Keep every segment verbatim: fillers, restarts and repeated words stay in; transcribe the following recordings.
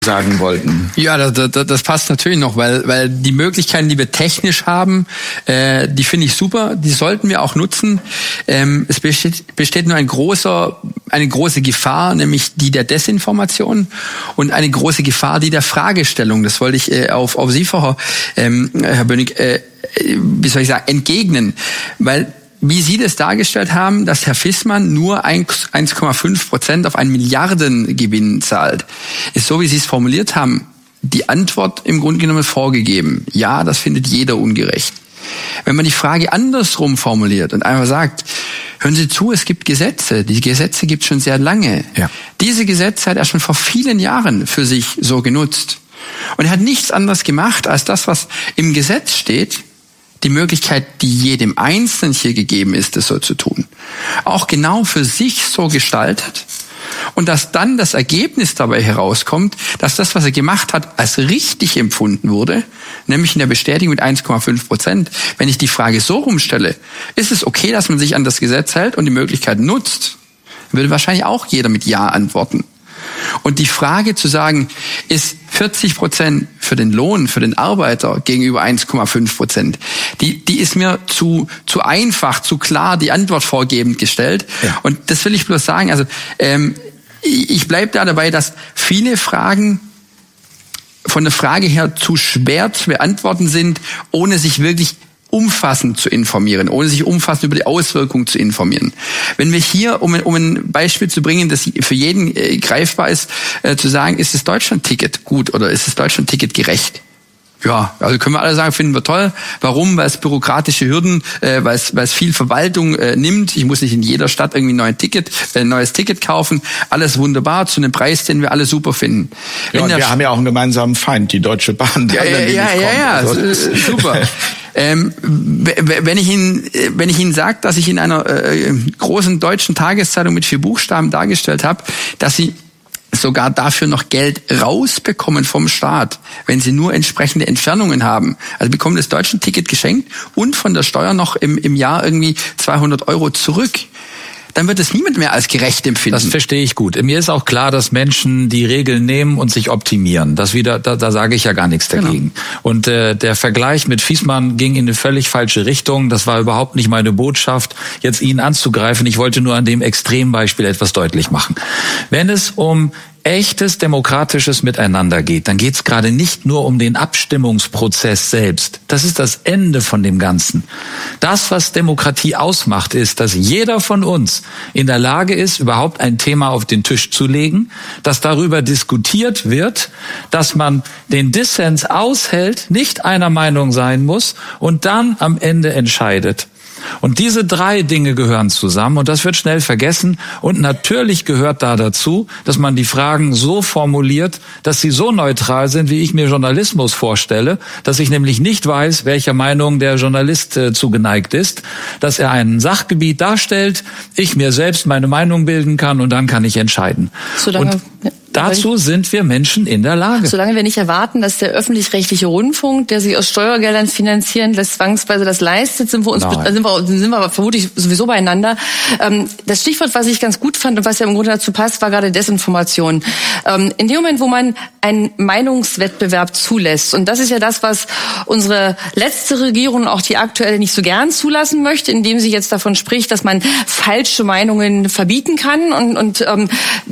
sagen wollten. Ja, das, das, das passt natürlich noch, weil, weil die Möglichkeiten, die wir technisch haben, äh, die finde ich super, die sollten wir auch nutzen. Ähm, es besteht, besteht nur ein großer, eine große Gefahr, nämlich die der Desinformation und eine große Gefahr, die der Fragestellung. Das wollte ich äh, auf, auf Sie vorher, ähm, Herr Bönig, äh, wie soll ich sagen, entgegnen, weil wie Sie das dargestellt haben, dass Herr Fissmann nur eins Komma fünf Prozent auf einen Milliardengewinn zahlt, ist so, wie Sie es formuliert haben, die Antwort im Grunde genommen vorgegeben. Ja, das findet jeder ungerecht. Wenn man die Frage andersrum formuliert und einfach sagt, hören Sie zu, es gibt Gesetze, die Gesetze gibt es schon sehr lange. Ja. Diese Gesetze hat er schon vor vielen Jahren für sich so genutzt. Und er hat nichts anderes gemacht, als das, was im Gesetz steht, die Möglichkeit, die jedem Einzelnen hier gegeben ist, das so zu tun, auch genau für sich so gestaltet und dass dann das Ergebnis dabei herauskommt, dass das, was er gemacht hat, als richtig empfunden wurde, nämlich in der Bestätigung mit eins Komma fünf Prozent. Wenn ich die Frage so rumstelle, ist es okay, dass man sich an das Gesetz hält und die Möglichkeit nutzt, würde wahrscheinlich auch jeder mit Ja antworten. Und die Frage zu sagen, ist vierzig Prozent für den Lohn, für den Arbeiter gegenüber eins Komma fünf Prozent, die, die ist mir zu, zu einfach, zu klar die Antwort vorgebend gestellt. Ja. Und das will ich bloß sagen, also ähm, ich bleibe da dabei, dass viele Fragen von der Frage her zu schwer zu beantworten sind, ohne sich wirklich umfassend zu informieren, ohne sich umfassend über die Auswirkungen zu informieren. Wenn wir hier, um, um ein Beispiel zu bringen, das für jeden äh, greifbar ist, äh, zu sagen, ist das Deutschland-Ticket gut oder ist das Deutschland-Ticket gerecht? Ja, also können wir alle sagen, finden wir toll. Warum? Weil es bürokratische Hürden, äh, weil es weil es viel Verwaltung äh, nimmt. Ich muss nicht in jeder Stadt irgendwie ein neues Ticket, äh, ein neues Ticket kaufen. Alles wunderbar zu einem Preis, den wir alle super finden. Ja, und wir Sch- haben ja auch einen gemeinsamen Feind, die Deutsche Bahn. Ja, ja, ja, ja, ja, also, super. Ähm, wenn ich Ihnen, wenn ich Ihnen sage, dass ich in einer äh, großen deutschen Tageszeitung mit vier Buchstaben dargestellt habe, dass Sie sogar dafür noch Geld rausbekommen vom Staat, wenn sie nur entsprechende Entfernungen haben. Also bekommen das Deutschland-Ticket geschenkt und von der Steuer noch im, im Jahr irgendwie zweihundert Euro zurück. Dann wird es niemand mehr als gerecht empfinden. Das verstehe ich gut. Mir ist auch klar, dass Menschen die Regeln nehmen und sich optimieren. Das wieder, da, da sage ich ja gar nichts dagegen. Genau. Und äh, der Vergleich mit Fissmann ging in eine völlig falsche Richtung. Das war überhaupt nicht meine Botschaft, jetzt ihn anzugreifen. Ich wollte nur an dem Extrembeispiel etwas deutlich machen. Wenn es um echtes demokratisches Miteinander geht, dann geht es gerade nicht nur um den Abstimmungsprozess selbst. Das ist das Ende von dem Ganzen. Das, was Demokratie ausmacht, ist, dass jeder von uns in der Lage ist, überhaupt ein Thema auf den Tisch zu legen, dass darüber diskutiert wird, dass man den Dissens aushält, nicht einer Meinung sein muss und dann am Ende entscheidet. Und diese drei Dinge gehören zusammen und das wird schnell vergessen. Und natürlich gehört da dazu, dass man die Fragen so formuliert, dass sie so neutral sind, wie ich mir Journalismus vorstelle, dass ich nämlich nicht weiß, welcher Meinung der Journalist äh, zugeneigt ist, dass er ein Sachgebiet darstellt, ich mir selbst meine Meinung bilden kann und dann kann ich entscheiden. Solange, und dazu sind wir Menschen in der Lage. Solange wir nicht erwarten, dass der öffentlich-rechtliche Rundfunk, der sich aus Steuergeldern finanzieren lässt, zwangsweise das leistet, sind wir uns, be- sind wir, sind wir aber vermutlich sowieso beieinander. Ähm, das Stichwort, was ich ganz gut fand und was ja im Grunde dazu passt, war gerade Desinformation. Ähm, in dem Moment, wo man einen Meinungswettbewerb zulässt, und das ist ja das, was unsere letzte Regierung und auch die aktuelle nicht so gern zulassen möchte, indem sie jetzt davon spricht, dass man falsche Meinungen verbieten kann und, und ähm,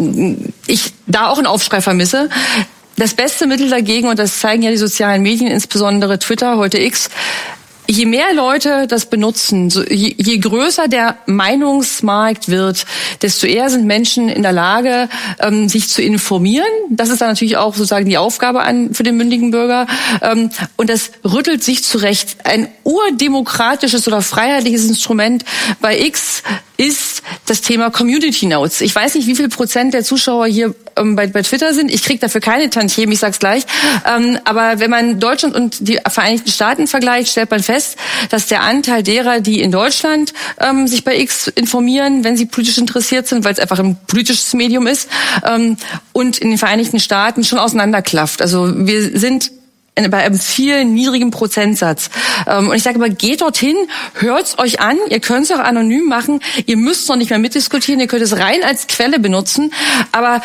ich da auch einen Aufschrei vermisse. Das beste Mittel dagegen, und das zeigen ja die sozialen Medien, insbesondere Twitter, heute X, je mehr Leute das benutzen, so, je, je größer der Meinungsmarkt wird, desto eher sind Menschen in der Lage, ähm, sich zu informieren. Das ist dann natürlich auch sozusagen die Aufgabe an, für den mündigen Bürger. Ähm, und das rüttelt sich zurecht. Ein urdemokratisches oder freiheitliches Instrument bei X ist das Thema Community Notes. Ich weiß nicht, wie viel Prozent der Zuschauer hier ähm, bei, bei Twitter sind. Ich kriege dafür keine Tantiemen, ich sag's gleich. Ähm, aber wenn man Deutschland und die Vereinigten Staaten vergleicht, stellt man fest, dass der Anteil derer, die in Deutschland ähm, sich bei X informieren, wenn sie politisch interessiert sind, weil es einfach ein politisches Medium ist, ähm, und in den Vereinigten Staaten schon auseinanderklafft. Also wir sind bei einem viel niedrigen Prozentsatz. Und ich sage aber, geht dorthin, hört's euch an, ihr könnt es auch anonym machen, ihr müsst noch nicht mehr mitdiskutieren, ihr könnt es rein als Quelle benutzen, aber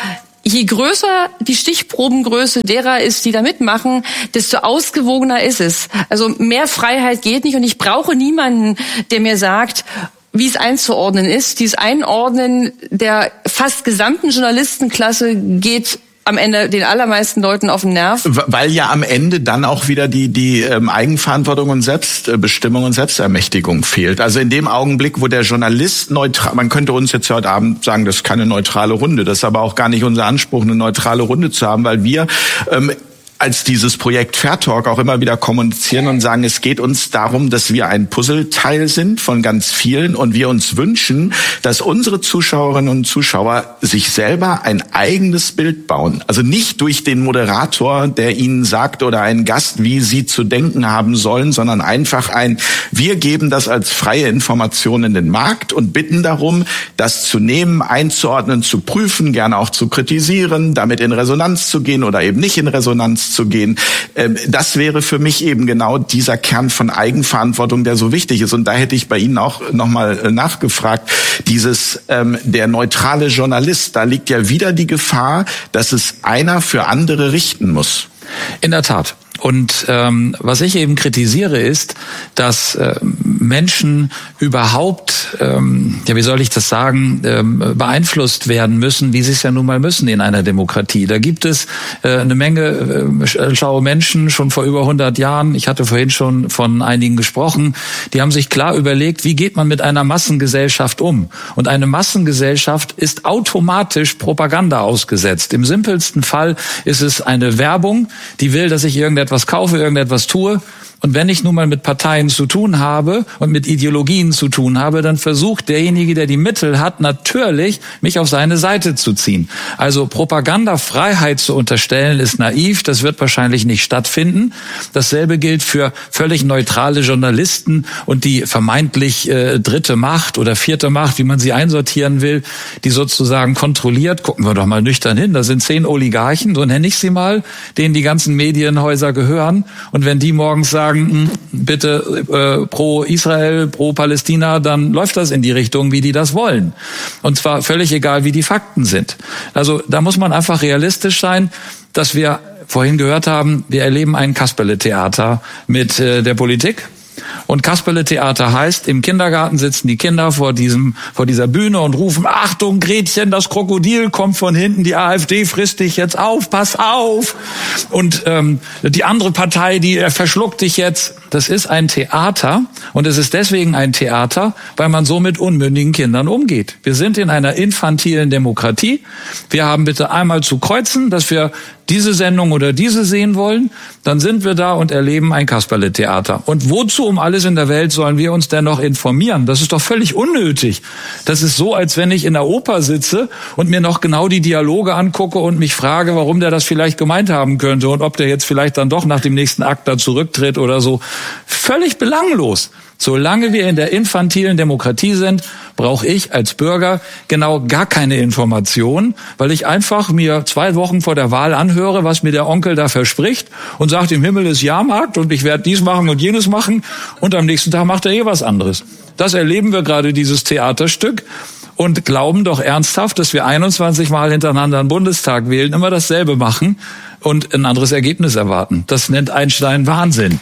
je größer die Stichprobengröße derer ist, die da mitmachen, desto ausgewogener ist es. Also mehr Freiheit geht nicht und ich brauche niemanden, der mir sagt, wie es einzuordnen ist. Dieses Einordnen der fast gesamten Journalistenklasse geht am Ende den allermeisten Leuten auf den Nerv. Weil ja am Ende dann auch wieder die die ähm, Eigenverantwortung und Selbstbestimmung und Selbstermächtigung fehlt. Also in dem Augenblick, wo der Journalist neutral, man könnte uns jetzt heute Abend sagen, das ist keine neutrale Runde, das ist aber auch gar nicht unser Anspruch, eine neutrale Runde zu haben, weil wir ähm, als dieses Projekt Fair Talk auch immer wieder kommunizieren und sagen, es geht uns darum, dass wir ein Puzzleteil sind von ganz vielen und wir uns wünschen, dass unsere Zuschauerinnen und Zuschauer sich selber ein eigenes Bild bauen. Also nicht durch den Moderator, der ihnen sagt, oder einen Gast, wie sie zu denken haben sollen, sondern einfach ein, wir geben das als freie Information in den Markt und bitten darum, das zu nehmen, einzuordnen, zu prüfen, gerne auch zu kritisieren, damit in Resonanz zu gehen oder eben nicht in Resonanz zu gehen. Das wäre für mich eben genau dieser Kern von Eigenverantwortung, der so wichtig ist. Und da hätte ich bei Ihnen auch nochmal nachgefragt, dieses ähm, der neutrale Journalist, da liegt ja wieder die Gefahr, dass es einer für andere richten muss. In der Tat. Und ähm, was ich eben kritisiere ist, dass äh, Menschen überhaupt, ähm, ja wie soll ich das sagen, ähm, beeinflusst werden müssen, wie sie es ja nun mal müssen in einer Demokratie. Da gibt es äh, eine Menge äh, schlaue Menschen, schon vor über hundert Jahren, ich hatte vorhin schon von einigen gesprochen, die haben sich klar überlegt, wie geht man mit einer Massengesellschaft um? Und eine Massengesellschaft ist automatisch Propaganda ausgesetzt. Im simpelsten Fall ist es eine Werbung, die will, dass ich irgendetwas etwas kaufe, irgendetwas tue. Und wenn ich nun mal mit Parteien zu tun habe und mit Ideologien zu tun habe, dann versucht derjenige, der die Mittel hat, natürlich, mich auf seine Seite zu ziehen. Also Propagandafreiheit zu unterstellen, ist naiv. Das wird wahrscheinlich nicht stattfinden. Dasselbe gilt für völlig neutrale Journalisten und die vermeintlich äh, dritte Macht oder vierte Macht, wie man sie einsortieren will, die sozusagen kontrolliert. Gucken wir doch mal nüchtern hin. Da sind zehn Oligarchen, so nenne ich sie mal, denen die ganzen Medienhäuser gehören. Und wenn die morgens sagen, bitte äh, pro Israel, pro Palästina, dann läuft das in die Richtung, wie die das wollen. Und zwar völlig egal, wie die Fakten sind. Also da muss man einfach realistisch sein, dass wir vorhin gehört haben, wir erleben ein Kasperle-Theater mit äh, der Politik. Und Kasperle-Theater heißt, im Kindergarten sitzen die Kinder vor diesem, vor dieser Bühne und rufen, Achtung, Gretchen, das Krokodil kommt von hinten, die AfD frisst dich jetzt auf, pass auf. Und ähm, die andere Partei, die verschluckt dich jetzt. Das ist ein Theater und es ist deswegen ein Theater, weil man so mit unmündigen Kindern umgeht. Wir sind in einer infantilen Demokratie. Wir haben bitte einmal zu kreuzen, dass wir diese Sendung oder diese sehen wollen, dann sind wir da und erleben ein Kasperle-Theater. Und wozu um alles in der Welt sollen wir uns denn noch informieren? Das ist doch völlig unnötig. Das ist so, als wenn ich in der Oper sitze und mir noch genau die Dialoge angucke und mich frage, warum der das vielleicht gemeint haben könnte und ob der jetzt vielleicht dann doch nach dem nächsten Akt da zurücktritt oder so. Völlig belanglos. Solange wir in der infantilen Demokratie sind, brauche ich als Bürger genau gar keine Information, weil ich einfach mir zwei Wochen vor der Wahl anhöre, was mir der Onkel da verspricht und sagt, im Himmel ist Jahrmarkt und ich werde dies machen und jenes machen und am nächsten Tag macht er eh was anderes. Das erleben wir gerade, dieses Theaterstück, und glauben doch ernsthaft, dass wir einundzwanzig Mal hintereinander einen Bundestag wählen, immer dasselbe machen und ein anderes Ergebnis erwarten. Das nennt Einstein Wahnsinn.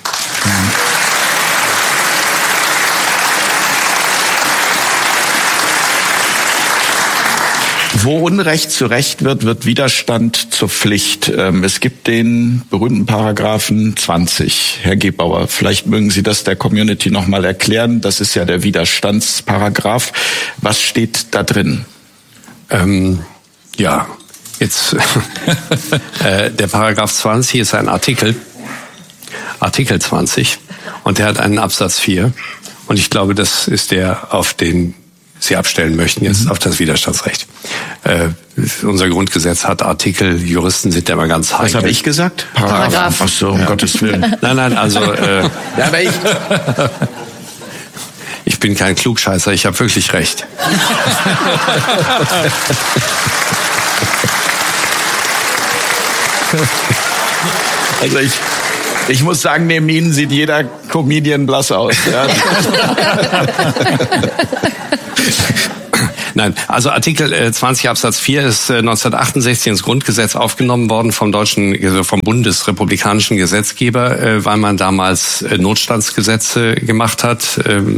Wo Unrecht zu Recht wird, wird Widerstand zur Pflicht. Es gibt den berühmten Paragraphen zwanzig. Herr Gebauer, vielleicht mögen Sie das der Community noch mal erklären. Das ist ja der Widerstandsparagraph. Was steht da drin? Ähm, ja, jetzt äh, der Paragraph zwanzig ist ein Artikel, Artikel zwanzig, und der hat einen Absatz vier. Und ich glaube, das ist der, auf den Sie abstellen möchten, jetzt mhm. auf das Widerstandsrecht. Äh, unser Grundgesetz hat Artikel, Juristen sind ja immer ganz heikel. Was habe ich gesagt? Paragraph. Paragraph. Ach so, um ja. Gottes Willen. Nein, nein, also... Äh, ja, aber ich... Ich bin kein Klugscheißer, ich habe wirklich recht. Also ich... Ich muss sagen, neben Ihnen sieht jeder Comedian blass aus. Ja. Nein, also Artikel zwanzig Absatz vier ist neunzehnhundertachtundsechzig ins Grundgesetz aufgenommen worden vom deutschen, vom bundesrepublikanischen Gesetzgeber, weil man damals Notstandsgesetze gemacht hat.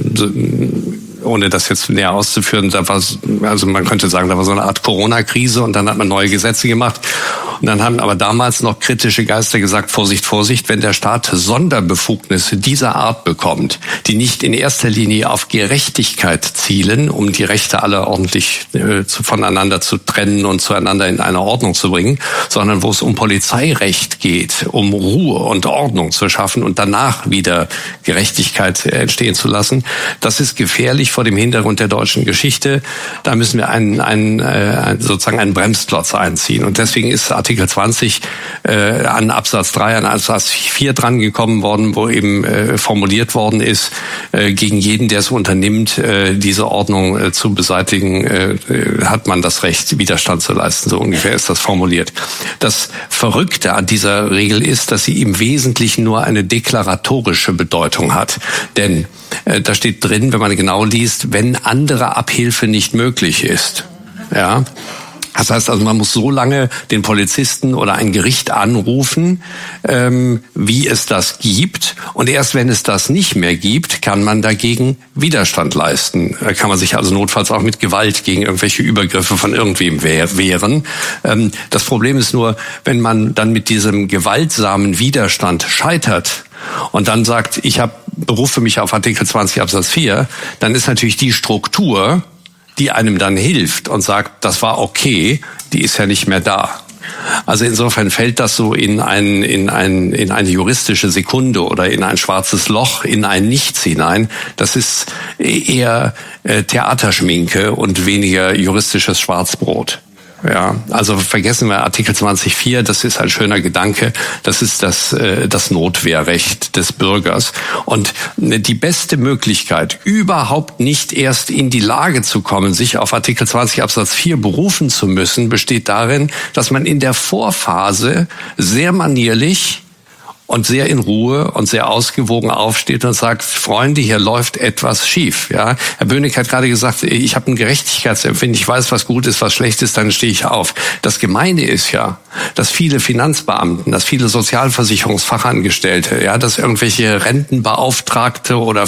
Ohne das jetzt näher auszuführen, da war, also man könnte sagen, da war so eine Art Corona-Krise und dann hat man neue Gesetze gemacht. Und dann haben aber damals noch kritische Geister gesagt, Vorsicht, Vorsicht, wenn der Staat Sonderbefugnisse dieser Art bekommt, die nicht in erster Linie auf Gerechtigkeit zielen, um die Rechte aller ordentlich äh, zu, voneinander zu trennen und zueinander in eine Ordnung zu bringen, sondern wo es um Polizeirecht geht, um Ruhe und Ordnung zu schaffen und danach wieder Gerechtigkeit entstehen zu lassen. Das ist gefährlich vor dem Hintergrund der deutschen Geschichte. Da müssen wir einen, einen, äh, sozusagen einen Bremsklotz einziehen. Und deswegen ist Artikel zwanzig äh, an Absatz drei, an Absatz vier dran gekommen worden, wo eben äh, formuliert worden ist, äh, gegen jeden, der es unternimmt, äh, diese Ordnung äh, zu beseitigen, äh, hat man das Recht, Widerstand zu leisten. So ungefähr ist das formuliert. Das Verrückte an dieser Regel ist, dass sie im Wesentlichen nur eine deklaratorische Bedeutung hat. Denn äh, da steht drin, wenn man genau liest, wenn andere Abhilfe nicht möglich ist. Ja. Das heißt also, man muss so lange den Polizisten oder ein Gericht anrufen, ähm, wie es das gibt. Und erst wenn es das nicht mehr gibt, kann man dagegen Widerstand leisten. Da kann man sich also notfalls auch mit Gewalt gegen irgendwelche Übergriffe von irgendwem wehren. Ähm, das Problem ist nur, wenn man dann mit diesem gewaltsamen Widerstand scheitert und dann sagt, ich hab, berufe mich auf Artikel zwanzig Absatz vier, dann ist natürlich die Struktur, die einem dann hilft und sagt, das war okay, die ist ja nicht mehr da. Also insofern fällt das so in ein, in ein, in eine juristische Sekunde oder in ein schwarzes Loch, in ein Nichts hinein. Das ist eher äh, Theaterschminke und weniger juristisches Schwarzbrot. Ja, also vergessen wir Artikel zwanzig Absatz vier, das ist ein schöner Gedanke, das ist das, äh, das Notwehrrecht des Bürgers. Und die beste Möglichkeit, überhaupt nicht erst in die Lage zu kommen, sich auf Artikel zwanzig Absatz vier berufen zu müssen, besteht darin, dass man in der Vorphase sehr manierlich und sehr in Ruhe und sehr ausgewogen aufsteht und sagt, Freunde, hier läuft etwas schief. Ja, Herr Bönig hat gerade gesagt, ich habe ein Gerechtigkeitsempfinden, ich weiß, was gut ist, was schlecht ist, dann stehe ich auf. Das Gemeine ist ja, dass viele Finanzbeamten, dass viele Sozialversicherungsfachangestellte, ja, dass irgendwelche Rentenbeauftragte oder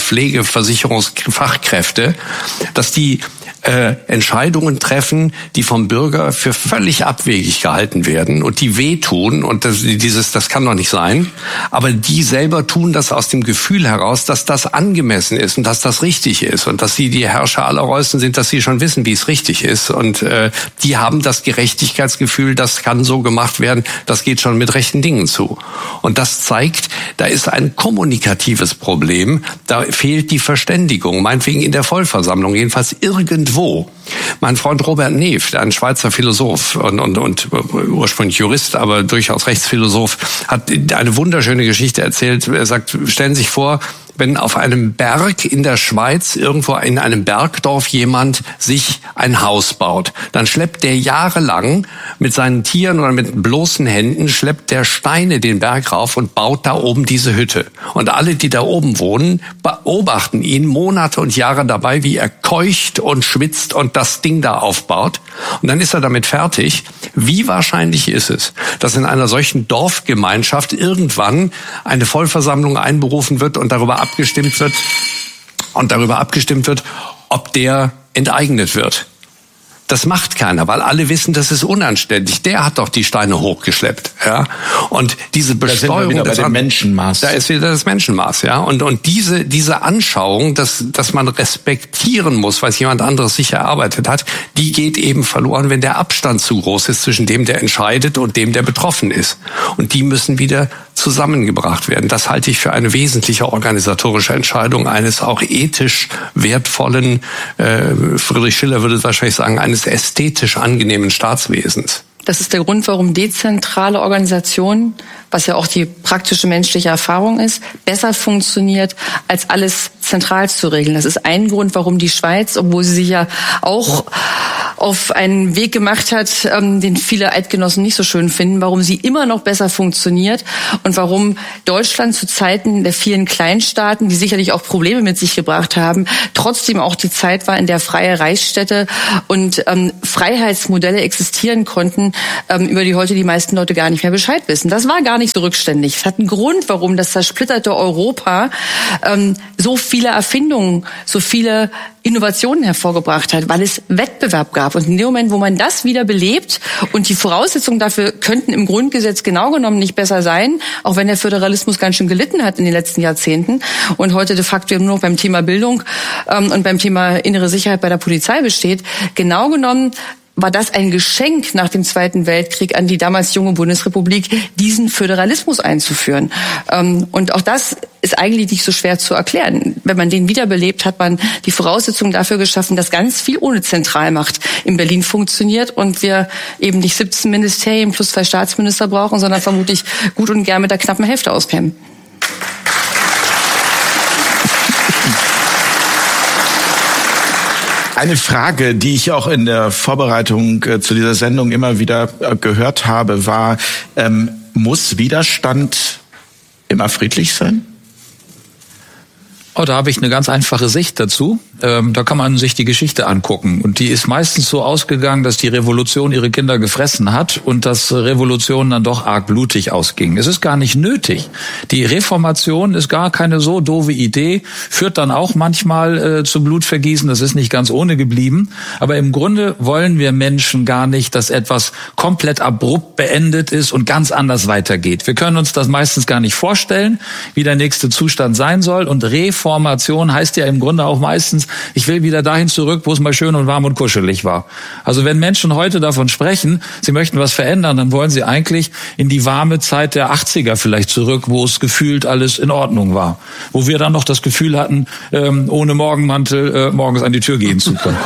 Pflegeversicherungsfachkräfte, dass die Äh, Entscheidungen treffen, die vom Bürger für völlig abwegig gehalten werden und die wehtun und das, dieses, das kann doch nicht sein, aber die selber tun das aus dem Gefühl heraus, dass das angemessen ist und dass das richtig ist und dass sie die Herrscher aller Reußen sind, dass sie schon wissen, wie es richtig ist und äh, die haben das Gerechtigkeitsgefühl, das kann so gemacht werden, das geht schon mit rechten Dingen zu. Und das zeigt, da ist ein kommunikatives Problem, da fehlt die Verständigung, meinetwegen in der Vollversammlung, jedenfalls irgendwo. Mein Freund Robert Neff, ein Schweizer Philosoph und, und, und ursprünglich Jurist, aber durchaus Rechtsphilosoph, hat eine wunderschöne Geschichte erzählt. Er sagt, stellen Sie sich vor, wenn auf einem Berg in der Schweiz, irgendwo in einem Bergdorf jemand sich ein Haus baut, dann schleppt der jahrelang mit seinen Tieren oder mit bloßen Händen, schleppt der Steine den Berg rauf und baut da oben diese Hütte. Und alle, die da oben wohnen, beobachten ihn Monate und Jahre dabei, wie er keucht und schwitzt und das Ding da aufbaut. Und dann ist er damit fertig. Wie wahrscheinlich ist es, dass in einer solchen Dorfgemeinschaft irgendwann eine Vollversammlung einberufen wird und darüber abgestimmt wird und darüber abgestimmt wird, ob der enteignet wird? Das macht keiner, weil alle wissen, das ist unanständig. Der hat doch die Steine hochgeschleppt, ja. Und diese Besteuerung, da sind wir wieder bei dem Menschenmaß. Da ist wieder das Menschenmaß, ja. Und und diese diese Anschauung, dass dass man respektieren muss, was jemand anderes sich erarbeitet hat, die geht eben verloren, wenn der Abstand zu groß ist zwischen dem, der entscheidet und dem, der betroffen ist. Und die müssen wieder zusammengebracht werden. Das halte ich für eine wesentliche organisatorische Entscheidung eines auch ethisch wertvollen, äh, Friedrich Schiller würde wahrscheinlich sagen, eines ästhetisch angenehmen Staatswesens. Das ist der Grund, warum dezentrale Organisation, was ja auch die praktische menschliche Erfahrung ist, besser funktioniert, als alles zentral zu regeln. Das ist ein Grund, warum die Schweiz, obwohl sie sich ja auch auf einen Weg gemacht hat, ähm, den viele Eidgenossen nicht so schön finden, warum sie immer noch besser funktioniert und warum Deutschland zu Zeiten der vielen Kleinstaaten, die sicherlich auch Probleme mit sich gebracht haben, trotzdem auch die Zeit war, in der freie Reichsstädte und ähm, Freiheitsmodelle existieren konnten, ähm, über die heute die meisten Leute gar nicht mehr Bescheid wissen. Das war gar nicht so rückständig. Es hat einen Grund, warum das zersplitterte Europa ähm, so viele Erfindungen, so viele Innovationen hervorgebracht hat, weil es Wettbewerb gab. Und in dem Moment, wo man das wieder belebt und die Voraussetzungen dafür könnten im Grundgesetz genau genommen nicht besser sein, auch wenn der Föderalismus ganz schön gelitten hat in den letzten Jahrzehnten und heute de facto nur noch beim Thema Bildung ähm, und beim Thema innere Sicherheit bei der Polizei besteht, genau genommen war das ein Geschenk nach dem Zweiten Weltkrieg an die damals junge Bundesrepublik, diesen Föderalismus einzuführen. Und auch das ist eigentlich nicht so schwer zu erklären. Wenn man den wiederbelebt, hat man die Voraussetzungen dafür geschaffen, dass ganz viel ohne Zentralmacht in Berlin funktioniert und wir eben nicht siebzehn Ministerien plus zwei Staatsminister brauchen, sondern vermutlich gut und gern mit der knappen Hälfte auskämen. Eine Frage, die ich auch in der Vorbereitung äh, zu dieser Sendung immer wieder äh, gehört habe, war, ähm, muss Widerstand immer friedlich sein? Oh, da habe ich eine ganz einfache Sicht dazu. Ähm, da kann man sich die Geschichte angucken. Und die ist meistens so ausgegangen, dass die Revolution ihre Kinder gefressen hat und dass Revolution dann doch arg blutig ausging. Es ist gar nicht nötig. Die Reformation ist gar keine so doofe Idee, führt dann auch manchmal äh, zu Blutvergießen. Das ist nicht ganz ohne geblieben. Aber im Grunde wollen wir Menschen gar nicht, dass etwas komplett abrupt beendet ist und ganz anders weitergeht. Wir können uns das meistens gar nicht vorstellen, wie der nächste Zustand sein soll. Und Reformation heißt ja im Grunde auch meistens, ich will wieder dahin zurück, wo es mal schön und warm und kuschelig war. Also wenn Menschen heute davon sprechen, sie möchten was verändern, dann wollen sie eigentlich in die warme Zeit der achtziger vielleicht zurück, wo es gefühlt alles in Ordnung war. Wo wir dann noch das Gefühl hatten, ähm, ohne Morgenmantel äh, morgens an die Tür gehen zu können.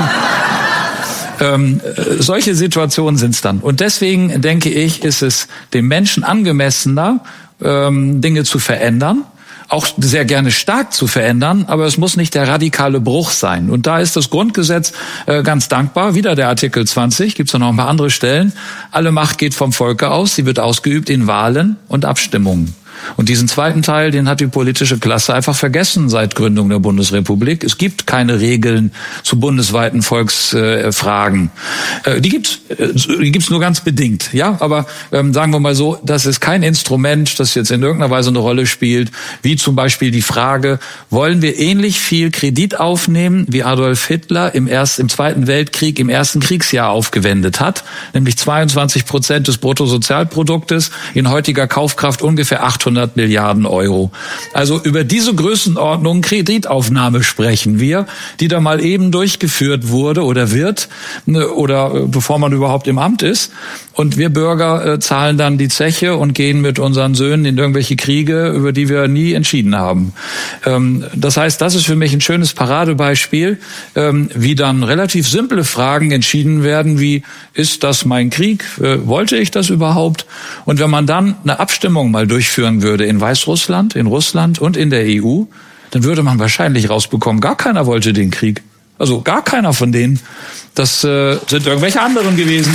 Ähm, solche Situationen sind es dann. Und deswegen denke ich, ist es dem Menschen angemessener, ähm, Dinge zu verändern, auch sehr gerne stark zu verändern, aber es muss nicht der radikale Bruch sein. Und da ist das Grundgesetz äh, ganz dankbar. Wieder der Artikel zwanzig, gibt's noch ein paar andere Stellen. Alle Macht geht vom Volke aus, sie wird ausgeübt in Wahlen und Abstimmungen. Und diesen zweiten Teil, den hat die politische Klasse einfach vergessen seit Gründung der Bundesrepublik. Es gibt keine Regeln zu bundesweiten Volksfragen. Äh, die gibt's, äh, die gibt's nur ganz bedingt, ja. Aber ähm, sagen wir mal so, das ist kein Instrument, das jetzt in irgendeiner Weise eine Rolle spielt, wie zum Beispiel die Frage: Wollen wir ähnlich viel Kredit aufnehmen, wie Adolf Hitler im ersten, im Zweiten Weltkrieg, im ersten Kriegsjahr aufgewendet hat, nämlich zweiundzwanzig Prozent des Bruttosozialproduktes, in heutiger Kaufkraft ungefähr achthundert Milliarden Euro. Also über diese Größenordnung Kreditaufnahme sprechen wir, die da mal eben durchgeführt wurde oder wird, oder äh, bevor man überhaupt im Amt ist. Und wir Bürger äh, zahlen dann die Zeche und gehen mit unseren Söhnen in irgendwelche Kriege, über die wir nie entschieden haben. Ähm, das heißt, das ist für mich ein schönes Paradebeispiel, ähm, wie dann relativ simple Fragen entschieden werden, wie: Ist das mein Krieg? Äh, wollte ich das überhaupt? Und wenn man dann eine Abstimmung mal durchführen würde in Weißrussland, in Russland und in der E U, dann würde man wahrscheinlich rausbekommen, gar keiner wollte den Krieg. Also gar keiner von denen. Das äh, sind irgendwelche anderen gewesen.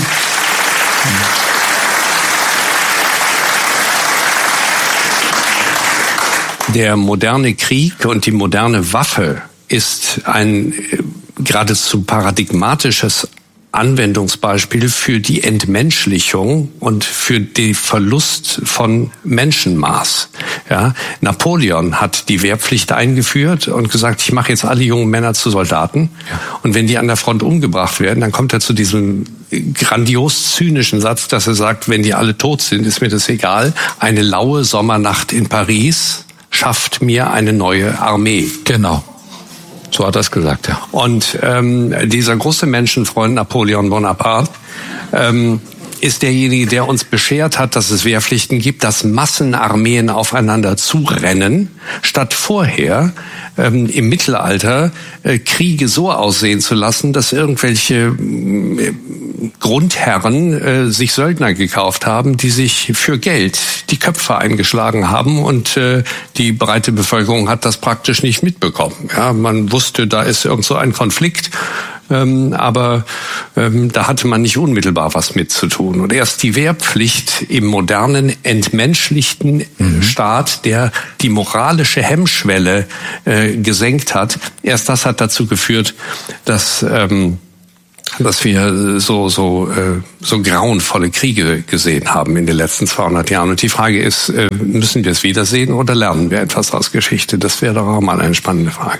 Der moderne Krieg und die moderne Waffe ist ein äh, geradezu paradigmatisches Anwendungsbeispiel für die Entmenschlichung und für den Verlust von Menschenmaß. Ja, Napoleon hat die Wehrpflicht eingeführt und gesagt, ich mache jetzt alle jungen Männer zu Soldaten. Ja. Und wenn die an der Front umgebracht werden, dann kommt er zu diesem grandios zynischen Satz, dass er sagt, wenn die alle tot sind, ist mir das egal. Eine laue Sommernacht in Paris schafft mir eine neue Armee. Genau. So hat er es gesagt, ja. Und ähm, dieser große Menschenfreund Napoleon Bonaparte ähm, ist derjenige, der uns beschert hat, dass es Wehrpflichten gibt, dass Massenarmeen aufeinander zurennen, statt vorher ähm, im Mittelalter äh, Kriege so aussehen zu lassen, dass irgendwelche äh, Grundherren äh, sich Söldner gekauft haben, die sich für Geld die Köpfe eingeschlagen haben, und äh, die breite Bevölkerung hat das praktisch nicht mitbekommen. Ja, man wusste, da ist irgend so ein Konflikt. Ähm, aber ähm, da hatte man nicht unmittelbar was mit zu tun. Und erst die Wehrpflicht im modernen, entmenschlichten mhm. Staat, der die moralische Hemmschwelle äh, gesenkt hat, erst das hat dazu geführt, dass ähm, dass wir so so äh, so grauenvolle Kriege gesehen haben in den letzten zweihundert Jahren. Und die Frage ist, äh, müssen wir es wiedersehen oder lernen wir etwas aus Geschichte? Das wäre doch auch mal eine spannende Frage.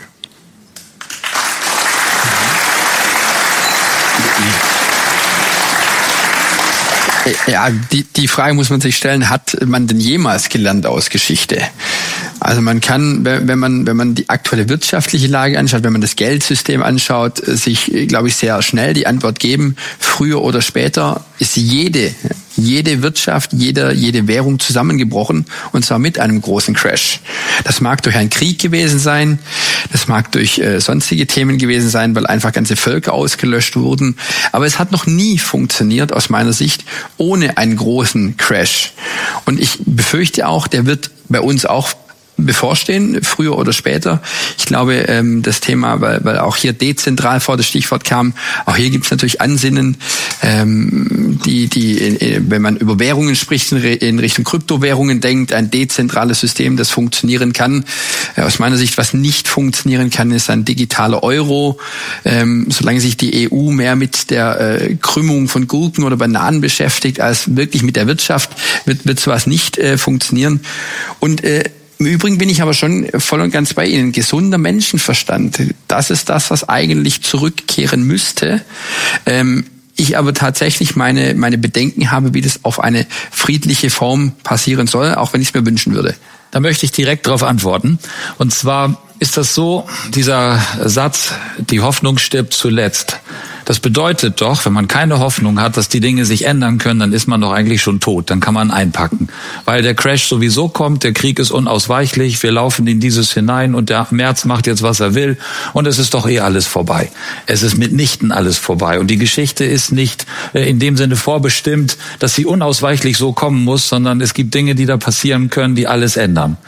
Ja, die, die Frage muss man sich stellen, hat man denn jemals gelernt aus Geschichte? Also man kann, wenn man, wenn man die aktuelle wirtschaftliche Lage anschaut, wenn man das Geldsystem anschaut, sich, glaube ich, sehr schnell die Antwort geben, früher oder später ist jede, jede Wirtschaft, jede, jede Währung zusammengebrochen, und zwar mit einem großen Crash. Das mag durch einen Krieg gewesen sein, das mag durch äh, sonstige Themen gewesen sein, weil einfach ganze Völker ausgelöscht wurden, aber es hat noch nie funktioniert, aus meiner Sicht, ohne einen großen Crash. Und ich befürchte auch, der wird bei uns auch bevorstehen, früher oder später. Ich glaube, das Thema, weil, weil auch hier dezentral vor das Stichwort kam, auch hier gibt es natürlich Ansinnen, die, die, wenn man über Währungen spricht, in Richtung Kryptowährungen denkt, ein dezentrales System, das funktionieren kann. Aus meiner Sicht, was nicht funktionieren kann, ist ein digitaler Euro. Solange sich die E U mehr mit der Krümmung von Gurken oder Bananen beschäftigt, als wirklich mit der Wirtschaft, wird, wird sowas nicht funktionieren. Und im Übrigen bin ich aber schon voll und ganz bei Ihnen. Gesunder Menschenverstand, das ist das, was eigentlich zurückkehren müsste. Ähm, ich aber tatsächlich meine, meine Bedenken habe, wie das auf eine friedliche Form passieren soll, auch wenn ich es mir wünschen würde. Da möchte ich direkt darauf antworten. Und zwar ist das so, dieser Satz, die Hoffnung stirbt zuletzt. Das bedeutet doch, wenn man keine Hoffnung hat, dass die Dinge sich ändern können, dann ist man doch eigentlich schon tot. Dann kann man einpacken. Weil der Crash sowieso kommt, der Krieg ist unausweichlich, wir laufen in dieses hinein und der Merz macht jetzt, was er will und es ist doch eh alles vorbei. Es ist mitnichten alles vorbei. Und die Geschichte ist nicht in dem Sinne vorbestimmt, dass sie unausweichlich so kommen muss, sondern es gibt Dinge, die da passieren können, die alles ändern.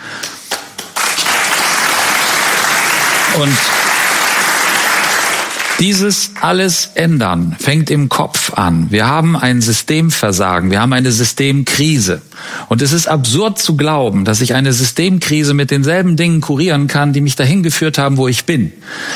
Und dieses alles ändern fängt im Kopf an. Wir haben ein Systemversagen, wir haben eine Systemkrise. Und es ist absurd zu glauben, dass ich eine Systemkrise mit denselben Dingen kurieren kann, die mich dahin geführt haben, wo ich bin.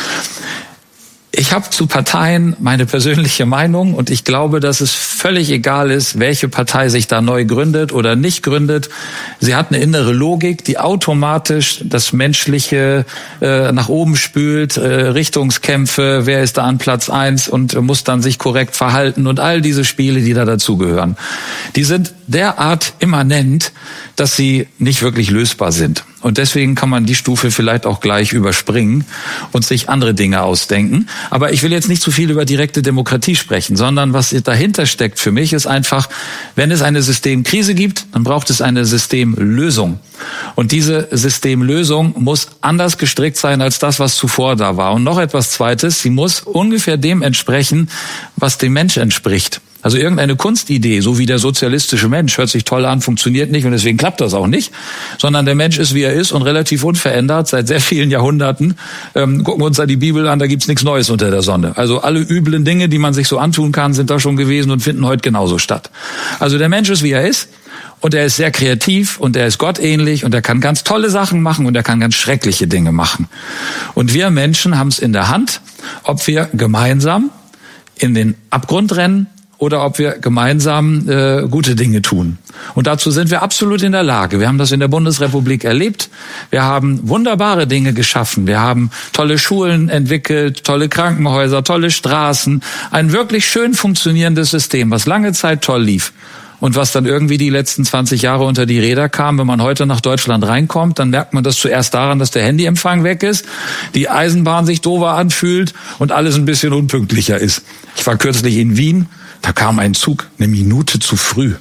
Ich habe zu Parteien meine persönliche Meinung und ich glaube, dass es völlig egal ist, welche Partei sich da neu gründet oder nicht gründet. Sie hat eine innere Logik, die automatisch das Menschliche äh, nach oben spült, äh, Richtungskämpfe, wer ist da an Platz eins und äh, muss dann sich korrekt verhalten und all diese Spiele, die da dazugehören. Die sind derart immanent, dass sie nicht wirklich lösbar sind. Und deswegen kann man die Stufe vielleicht auch gleich überspringen und sich andere Dinge ausdenken. Aber ich will jetzt nicht zu viel über direkte Demokratie sprechen, sondern was dahinter steckt für mich ist einfach, wenn es eine Systemkrise gibt, dann braucht es eine Systemlösung. Und diese Systemlösung muss anders gestrickt sein als das, was zuvor da war. Und noch etwas Zweites, sie muss ungefähr dem entsprechen, was dem Mensch entspricht. Also irgendeine Kunstidee, so wie der sozialistische Mensch, hört sich toll an, funktioniert nicht und deswegen klappt das auch nicht, sondern der Mensch ist, wie er ist und relativ unverändert seit sehr vielen Jahrhunderten. Ähm, gucken wir uns da die Bibel an, da gibt's nichts Neues unter der Sonne. Also alle üblen Dinge, die man sich so antun kann, sind da schon gewesen und finden heute genauso statt. Also der Mensch ist, wie er ist und er ist sehr kreativ und er ist gottähnlich und er kann ganz tolle Sachen machen und er kann ganz schreckliche Dinge machen. Und wir Menschen haben es in der Hand, ob wir gemeinsam in den Abgrund rennen oder ob wir gemeinsam äh, gute Dinge tun. Und dazu sind wir absolut in der Lage. Wir haben das in der Bundesrepublik erlebt. Wir haben wunderbare Dinge geschaffen. Wir haben tolle Schulen entwickelt, tolle Krankenhäuser, tolle Straßen. Ein wirklich schön funktionierendes System, was lange Zeit toll lief. Und was dann irgendwie die letzten zwanzig Jahre unter die Räder kam, wenn man heute nach Deutschland reinkommt, dann merkt man das zuerst daran, dass der Handyempfang weg ist, die Eisenbahn sich doofer anfühlt und alles ein bisschen unpünktlicher ist. Ich war kürzlich in Wien, da kam ein Zug eine Minute zu früh.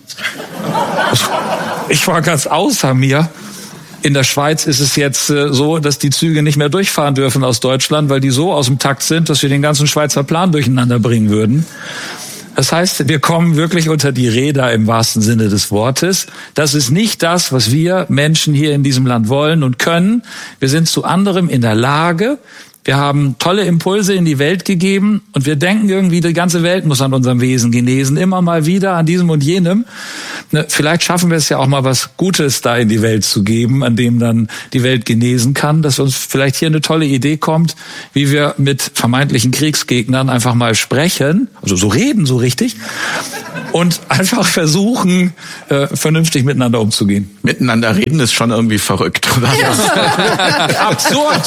Ich war ganz außer mir. In der Schweiz ist es jetzt äh, so, dass die Züge nicht mehr durchfahren dürfen aus Deutschland, weil die so aus dem Takt sind, dass wir den ganzen Schweizer Plan durcheinander bringen würden. Das heißt, wir kommen wirklich unter die Räder im wahrsten Sinne des Wortes. Das ist nicht das, was wir Menschen hier in diesem Land wollen und können. Wir sind zu anderem in der Lage. Wir haben tolle Impulse in die Welt gegeben und wir denken irgendwie, die ganze Welt muss an unserem Wesen genesen, immer mal wieder an diesem und jenem. Ne, vielleicht schaffen wir es ja auch mal, was Gutes da in die Welt zu geben, an dem dann die Welt genesen kann, dass uns vielleicht hier eine tolle Idee kommt, wie wir mit vermeintlichen Kriegsgegnern einfach mal sprechen, also so reden, so richtig, und einfach versuchen, äh, vernünftig miteinander umzugehen. Miteinander reden ist schon irgendwie verrückt, oder? Ja. Absurd!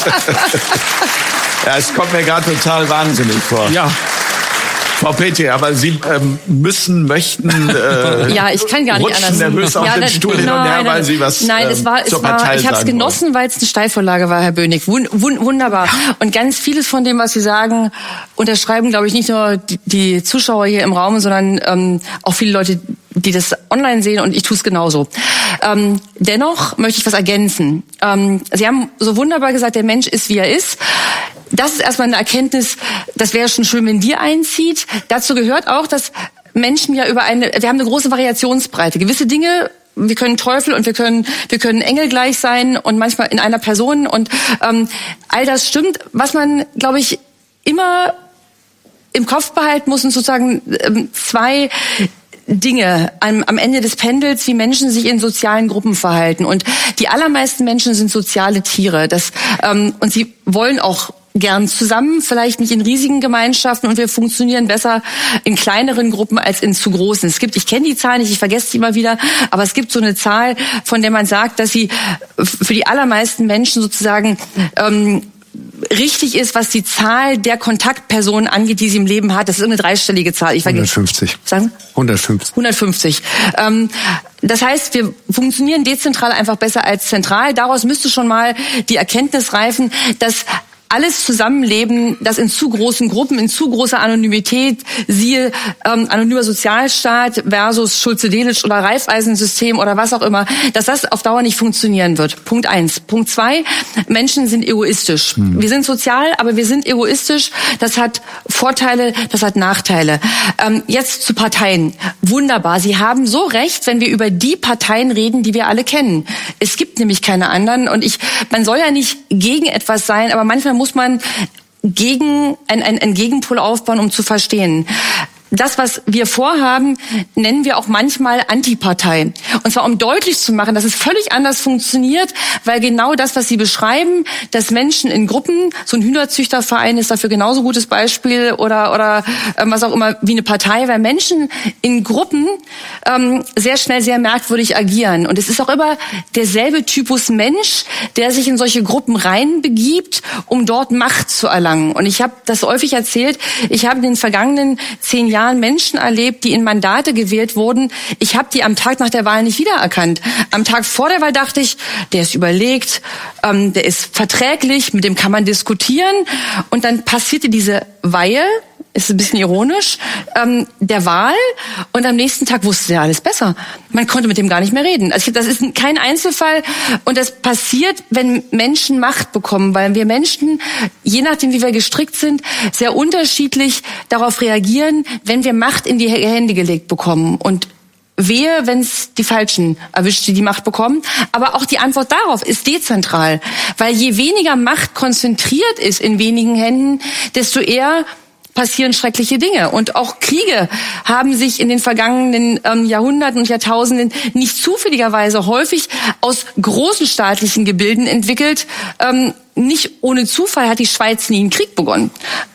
Ja, es kommt mir gerade total wahnsinnig vor. Ja. Frau Petri, aber Sie ähm, müssen, möchten, äh, ja, ich kann gar nicht rutschen anders. nervös auf ja, den das, Stuhl hin und her, nein, weil Sie was Nein, es war, ähm, zur es war, Partei ich habe es genossen, weil es eine Steilvorlage war, Herr Bönig. Wun, wun, wunderbar. Und ganz vieles von dem, was Sie sagen, unterschreiben, glaube ich, nicht nur die, die Zuschauer hier im Raum, sondern ähm, auch viele Leute, die das online sehen, und ich tue es genauso. Ähm, dennoch möchte ich was ergänzen. Ähm, Sie haben so wunderbar gesagt, der Mensch ist, wie er ist. Das ist erstmal eine Erkenntnis, das wäre schon schön, wenn die einzieht. Dazu gehört auch, dass Menschen ja über eine, wir haben eine große Variationsbreite. Gewisse Dinge, wir können Teufel und wir können, wir können Engel gleich sein und manchmal in einer Person, und ähm, all das stimmt. Was man, glaube ich, immer im Kopf behalten muss, sind sozusagen ähm, zwei Dinge am, am Ende des Pendels, wie Menschen sich in sozialen Gruppen verhalten. Und die allermeisten Menschen sind soziale Tiere. Das, ähm, und sie wollen auch gern zusammen, vielleicht nicht in riesigen Gemeinschaften, und wir funktionieren besser in kleineren Gruppen als in zu großen. Es gibt, ich kenne die Zahl nicht, ich vergesse sie immer wieder, aber es gibt so eine Zahl, von der man sagt, dass sie für die allermeisten Menschen sozusagen ähm, richtig ist, was die Zahl der Kontaktpersonen angeht, die sie im Leben hat. Das ist eine dreistellige Zahl. Ich hundertfünfzig. Sagen? hundertfünfzig. hundertfünfzig. Ähm, das heißt, wir funktionieren dezentral einfach besser als zentral. Daraus müsste schon mal die Erkenntnis reifen, dass alles Zusammenleben, das in zu großen Gruppen, in zu großer Anonymität, siehe ähm, anonymer Sozialstaat versus Schulze-Delitzsch oder Raiffeisen-System oder was auch immer, dass das auf Dauer nicht funktionieren wird. Punkt eins. Punkt zwei, Menschen sind egoistisch. Hm. Wir sind sozial, aber wir sind egoistisch. Das hat Vorteile, das hat Nachteile. Ähm, jetzt zu Parteien. Wunderbar. Sie haben so recht, wenn wir über die Parteien reden, die wir alle kennen. Es gibt nämlich keine anderen, und ich, man soll ja nicht gegen etwas sein, aber manchmal muss man gegen ein, ein, ein Gegenpol aufbauen, um zu verstehen. Das, was wir vorhaben, nennen wir auch manchmal Antipartei. Und zwar, um deutlich zu machen, dass es völlig anders funktioniert, weil genau das, was Sie beschreiben, dass Menschen in Gruppen, so ein Hühnerzüchterverein ist dafür genauso gutes Beispiel, oder oder ähm, was auch immer, wie eine Partei, weil Menschen in Gruppen ähm, sehr schnell sehr merkwürdig agieren. Und es ist auch immer derselbe Typus Mensch, der sich in solche Gruppen reinbegibt, um dort Macht zu erlangen. Und ich habe das häufig erzählt, ich habe in den vergangenen zehn Jahren Menschen erlebt, die in Mandate gewählt wurden. Ich habe die am Tag nach der Wahl nicht wiedererkannt. Am Tag vor der Wahl dachte ich, der ist überlegt, ähm, der ist verträglich, mit dem kann man diskutieren. Und dann passierte diese Weihe, ist ein bisschen ironisch, ähm, der Wahl, und am nächsten Tag wusste er alles besser. Man konnte mit dem gar nicht mehr reden. Also das ist kein Einzelfall, und das passiert, wenn Menschen Macht bekommen, weil wir Menschen, je nachdem wie wir gestrickt sind, sehr unterschiedlich darauf reagieren, wenn wir Macht in die Hände gelegt bekommen. Und wehe, wenn es die Falschen erwischt, die die Macht bekommen. Aber auch die Antwort darauf ist dezentral, weil je weniger Macht konzentriert ist in wenigen Händen, desto eher passieren schreckliche Dinge. Und auch Kriege haben sich in den vergangenen ähm, Jahrhunderten und Jahrtausenden nicht zufälligerweise häufig aus großen staatlichen Gebilden entwickelt. Ähm, nicht ohne Zufall hat die Schweiz nie einen Krieg begonnen.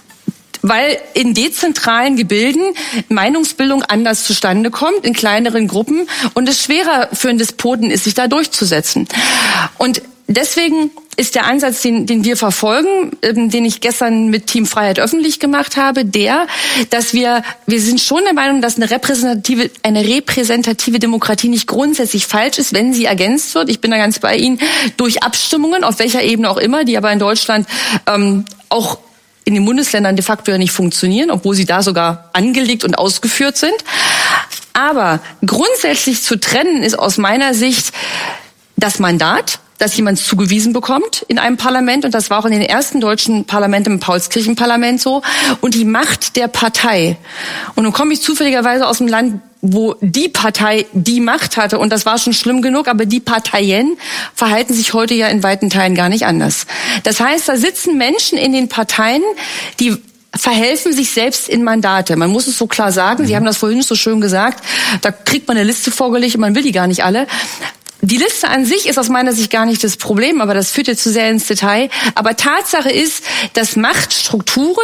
Weil in dezentralen Gebilden Meinungsbildung anders zustande kommt, in kleineren Gruppen, und es schwerer für einen Despoten ist, sich da durchzusetzen. Und deswegen ist der Ansatz, den, den wir verfolgen, ähm, den ich gestern mit Team Freiheit öffentlich gemacht habe, der, dass wir, wir sind schon der Meinung, dass eine repräsentative, eine repräsentative Demokratie nicht grundsätzlich falsch ist, wenn sie ergänzt wird. Ich bin da ganz bei Ihnen, durch Abstimmungen, auf welcher Ebene auch immer, die aber in Deutschland ähm, auch in den Bundesländern de facto ja nicht funktionieren, obwohl sie da sogar angelegt und ausgeführt sind. Aber grundsätzlich zu trennen ist aus meiner Sicht das Mandat dass jemand zugewiesen bekommt in einem Parlament. Und das war auch in den ersten deutschen Parlamenten, im Paulskirchenparlament so. Und die Macht der Partei. Und nun komme ich zufälligerweise aus dem Land, wo die Partei die Macht hatte. Und das war schon schlimm genug. Aber die Parteien verhalten sich heute ja in weiten Teilen gar nicht anders. Das heißt, da sitzen Menschen in den Parteien, die verhelfen sich selbst in Mandate. Man muss es so klar sagen. Sie haben das vorhin so schön gesagt. Da kriegt man eine Liste vorgelegt und man will die gar nicht alle. Die Liste an sich ist aus meiner Sicht gar nicht das Problem, aber das führt jetzt zu sehr ins Detail. Aber Tatsache ist, dass Machtstrukturen,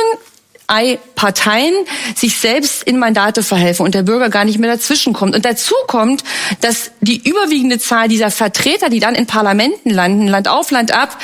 Parteien sich selbst in Mandate verhelfen und der Bürger gar nicht mehr dazwischen kommt. Und dazu kommt, dass die überwiegende Zahl dieser Vertreter, die dann in Parlamenten landen, Land auf, Land ab,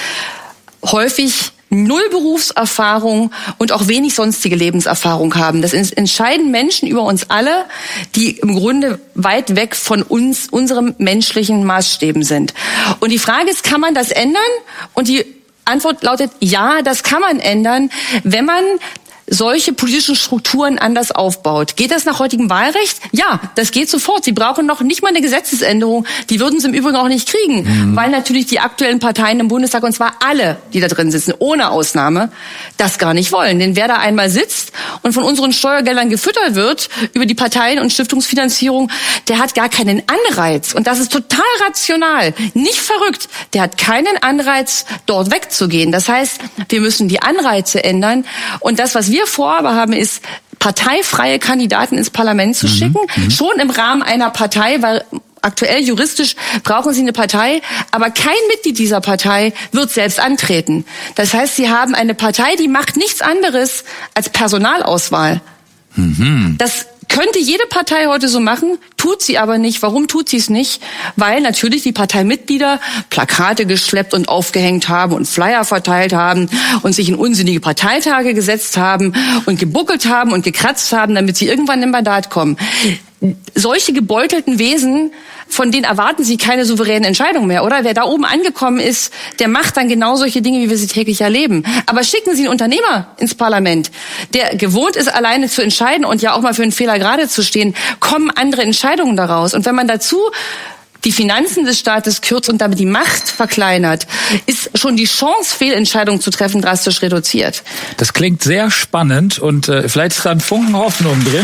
häufig null Berufserfahrung und auch wenig sonstige Lebenserfahrung haben. Das entscheiden Menschen über uns alle, die im Grunde weit weg von uns, unserem menschlichen Maßstäben sind. Und die Frage ist, kann man das ändern? Und die Antwort lautet, ja, das kann man ändern, wenn man solche politischen Strukturen anders aufbaut. Geht das nach heutigem Wahlrecht? Ja, das geht sofort. Sie brauchen noch nicht mal eine Gesetzesänderung. Die würden sie im Übrigen auch nicht kriegen, mhm. weil natürlich die aktuellen Parteien im Bundestag, und zwar alle, die da drin sitzen, ohne Ausnahme, das gar nicht wollen. Denn wer da einmal sitzt und von unseren Steuergeldern gefüttert wird über die Parteien- und Stiftungsfinanzierung, der hat gar keinen Anreiz. Und das ist total rational, nicht verrückt. Der hat keinen Anreiz, dort wegzugehen. Das heißt, wir müssen die Anreize ändern. Und das, was wir vorhaben, ist, parteifreie Kandidaten ins Parlament zu mhm, schicken, mhm. schon im Rahmen einer Partei, weil aktuell juristisch brauchen sie eine Partei, aber kein Mitglied dieser Partei wird selbst antreten. Das heißt, sie haben eine Partei, die macht nichts anderes als Personalauswahl. Mhm. Das könnte jede Partei heute so machen, tut sie aber nicht. Warum tut sie es nicht? Weil natürlich die Parteimitglieder Plakate geschleppt und aufgehängt haben und Flyer verteilt haben und sich in unsinnige Parteitage gesetzt haben und gebuckelt haben und gekratzt haben, damit sie irgendwann im Mandat kommen. Solche gebeutelten Wesen, von denen erwarten Sie keine souveränen Entscheidungen mehr, oder? Wer da oben angekommen ist, der macht dann genau solche Dinge, wie wir sie täglich erleben. Aber schicken Sie einen Unternehmer ins Parlament, der gewohnt ist, alleine zu entscheiden und ja auch mal für einen Fehler gerade zu stehen, kommen andere Entscheidungen daraus. Und wenn man dazu die Finanzen des Staates kürzt und damit die Macht verkleinert, ist schon die Chance, Fehlentscheidungen zu treffen, drastisch reduziert. Das klingt sehr spannend und äh, vielleicht ist da ein Funken Hoffnung drin.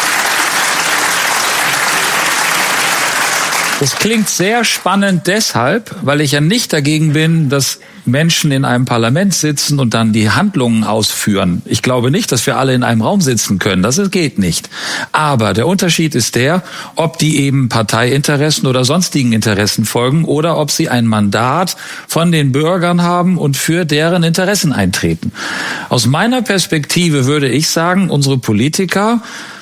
Das klingt sehr spannend deshalb, weil ich ja nicht dagegen bin, dass Menschen in einem Parlament sitzen und dann die Handlungen ausführen. Ich glaube nicht, dass wir alle in einem Raum sitzen können. Das geht nicht. Aber der Unterschied ist der, ob die eben Parteiinteressen oder sonstigen Interessen folgen oder ob sie ein Mandat von den Bürgern haben und für deren Interessen eintreten. Aus meiner Perspektive würde ich sagen, unsere Politiker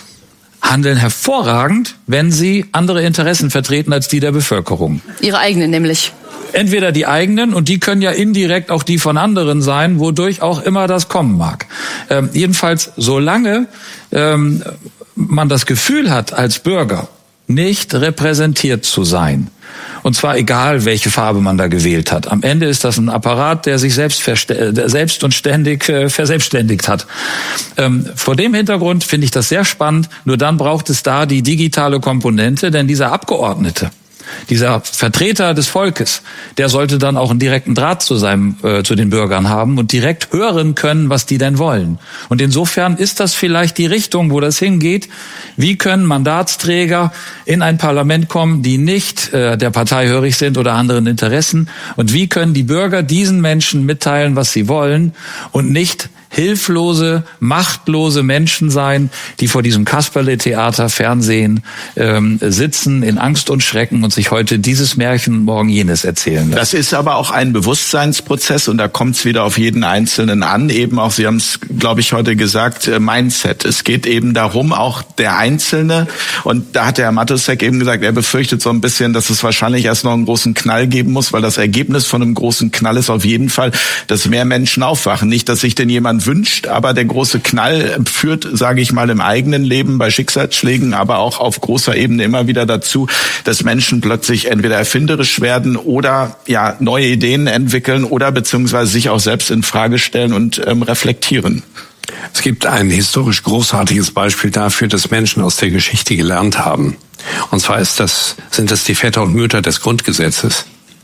handeln hervorragend, wenn sie andere Interessen vertreten als die der Bevölkerung. Ihre eigenen nämlich. Entweder die eigenen, und die können ja indirekt auch die von anderen sein, wodurch auch immer das kommen mag. Ähm, jedenfalls, solange ähm, man das Gefühl hat, als Bürger nicht repräsentiert zu sein, und zwar egal, welche Farbe man da gewählt hat. Am Ende ist das ein Apparat, der sich selbst, verste- selbst und ständig äh, verselbstständigt hat. Ähm, vor dem Hintergrund finde ich das sehr spannend. Nur dann braucht es da die digitale Komponente, denn dieser Abgeordnete, dieser Vertreter des Volkes, der sollte dann auch einen direkten Draht zu seinem, äh, zu den Bürgern haben und direkt hören können, was die denn wollen. Und insofern ist das vielleicht die Richtung, wo das hingeht. Wie können Mandatsträger in ein Parlament kommen, die nicht äh, der Partei hörig sind oder anderen Interessen? Und wie können die Bürger diesen Menschen mitteilen, was sie wollen und nicht hilflose, machtlose Menschen sein, die vor diesem Kasperle-Theater, Fernsehen ähm, sitzen in Angst und Schrecken und sich heute dieses Märchen, morgen jenes erzählen lassen. Das ist aber auch ein Bewusstseinsprozess und da kommt es wieder auf jeden Einzelnen an. Eben auch, Sie haben es, glaube ich, heute gesagt, äh, Mindset. Es geht eben darum, auch der Einzelne, und da hat der Herr Matuszek eben gesagt, er befürchtet so ein bisschen, dass es wahrscheinlich erst noch einen großen Knall geben muss, weil das Ergebnis von einem großen Knall ist auf jeden Fall, dass mehr Menschen aufwachen. Nicht, dass sich denn jemand wünscht, aber der große Knall führt, sage ich mal, im eigenen Leben bei Schicksalsschlägen, aber auch auf großer Ebene immer wieder dazu, dass Menschen plötzlich entweder erfinderisch werden oder ja neue Ideen entwickeln oder beziehungsweise sich auch selbst in Frage stellen und ähm, reflektieren. Es gibt ein historisch großartiges Beispiel dafür, dass Menschen aus der Geschichte gelernt haben. Und zwar ist das, sind das die Väter und Mütter des Grundgesetzes.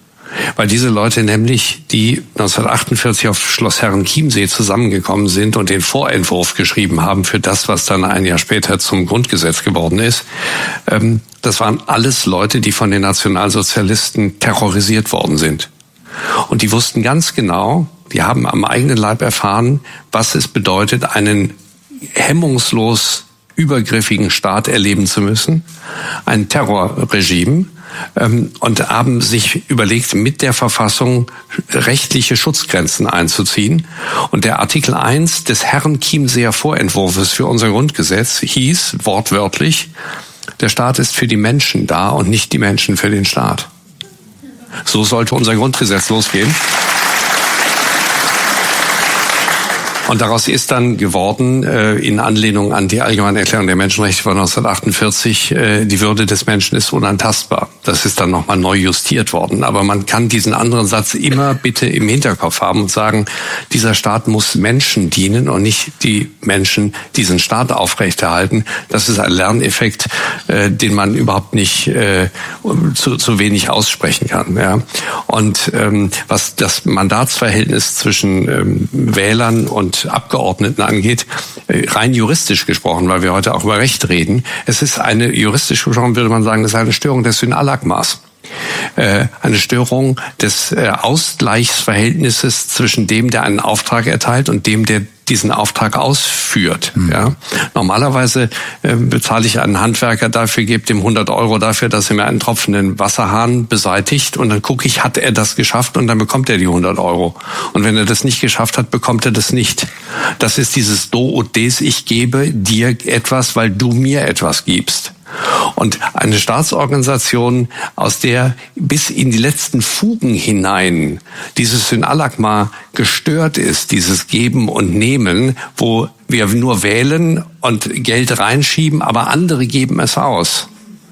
Weil diese Leute nämlich, die neunzehnhundertachtundvierzig auf Schloss Herrenchiemsee zusammengekommen sind und den Vorentwurf geschrieben haben für das, was dann ein Jahr später zum Grundgesetz geworden ist, das waren alles Leute, die von den Nationalsozialisten terrorisiert worden sind. Und die wussten ganz genau, die haben am eigenen Leib erfahren, was es bedeutet, einen hemmungslos übergriffigen Staat erleben zu müssen, ein Terrorregime, und haben sich überlegt, mit der Verfassung rechtliche Schutzgrenzen einzuziehen. Und der Artikel eins des Herrenchiemseer Vorentwurfs für unser Grundgesetz hieß wortwörtlich, der Staat ist für die Menschen da und nicht die Menschen für den Staat. So sollte unser Grundgesetz losgehen. Und daraus ist dann geworden, äh, in Anlehnung an die Allgemeine Erklärung der Menschenrechte von neunzehnhundertachtundvierzig, äh, die Würde des Menschen ist unantastbar. Das ist dann nochmal neu justiert worden. Aber man kann diesen anderen Satz immer bitte im Hinterkopf haben und sagen, dieser Staat muss Menschen dienen und nicht die Menschen diesen Staat aufrechterhalten. Das ist ein Lerneffekt, äh, den man überhaupt nicht äh, zu, zu wenig aussprechen kann. Ja. Und ähm, was das Mandatsverhältnis zwischen ähm, Wählern und Abgeordneten angeht, rein juristisch gesprochen, weil wir heute auch über Recht reden. Es ist eine, juristisch gesprochen würde man sagen, das ist eine Störung des Synalagmas. Eine Störung des Ausgleichsverhältnisses zwischen dem, der einen Auftrag erteilt und dem, der diesen Auftrag ausführt. Mhm. Ja. Normalerweise äh, bezahle ich einen Handwerker dafür, gebe dem hundert Euro dafür, dass er mir einen tropfenden Wasserhahn beseitigt und dann gucke ich, hat er das geschafft und dann bekommt er die hundert Euro. Und wenn er das nicht geschafft hat, bekommt er das nicht. Das ist dieses Do und Des, ich gebe dir etwas, weil du mir etwas gibst. Und eine Staatsorganisation, aus der bis in die letzten Fugen hinein dieses Synalagma gestört ist, dieses Geben und Nehmen, wo wir nur wählen und Geld reinschieben, aber andere geben es aus.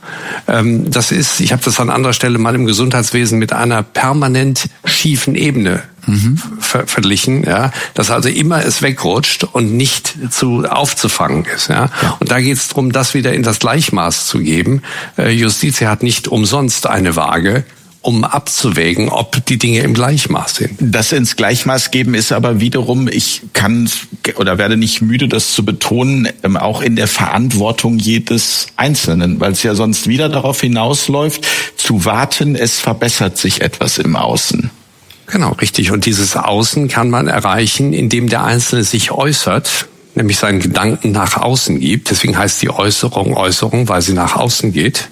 Das ist, ich habe das an anderer Stelle mal im Gesundheitswesen mit einer permanent schiefen Ebene mhm. ver- verglichen, ja, dass also immer es wegrutscht und nicht zu aufzufangen ist, ja. ja. Und da geht es darum, das wieder in das Gleichmaß zu geben. Justitia hat nicht umsonst eine Waage, um abzuwägen, ob die Dinge im Gleichmaß sind. Das ins Gleichmaß geben ist aber wiederum, ich kann oder werde nicht müde, das zu betonen, auch in der Verantwortung jedes Einzelnen, weil es ja sonst wieder darauf hinausläuft, zu warten, es verbessert sich etwas im Außen. Genau, richtig. Und dieses Außen kann man erreichen, indem der Einzelne sich äußert, nämlich seinen Gedanken nach außen gibt. Deswegen heißt die Äußerung Äußerung, weil sie nach außen geht.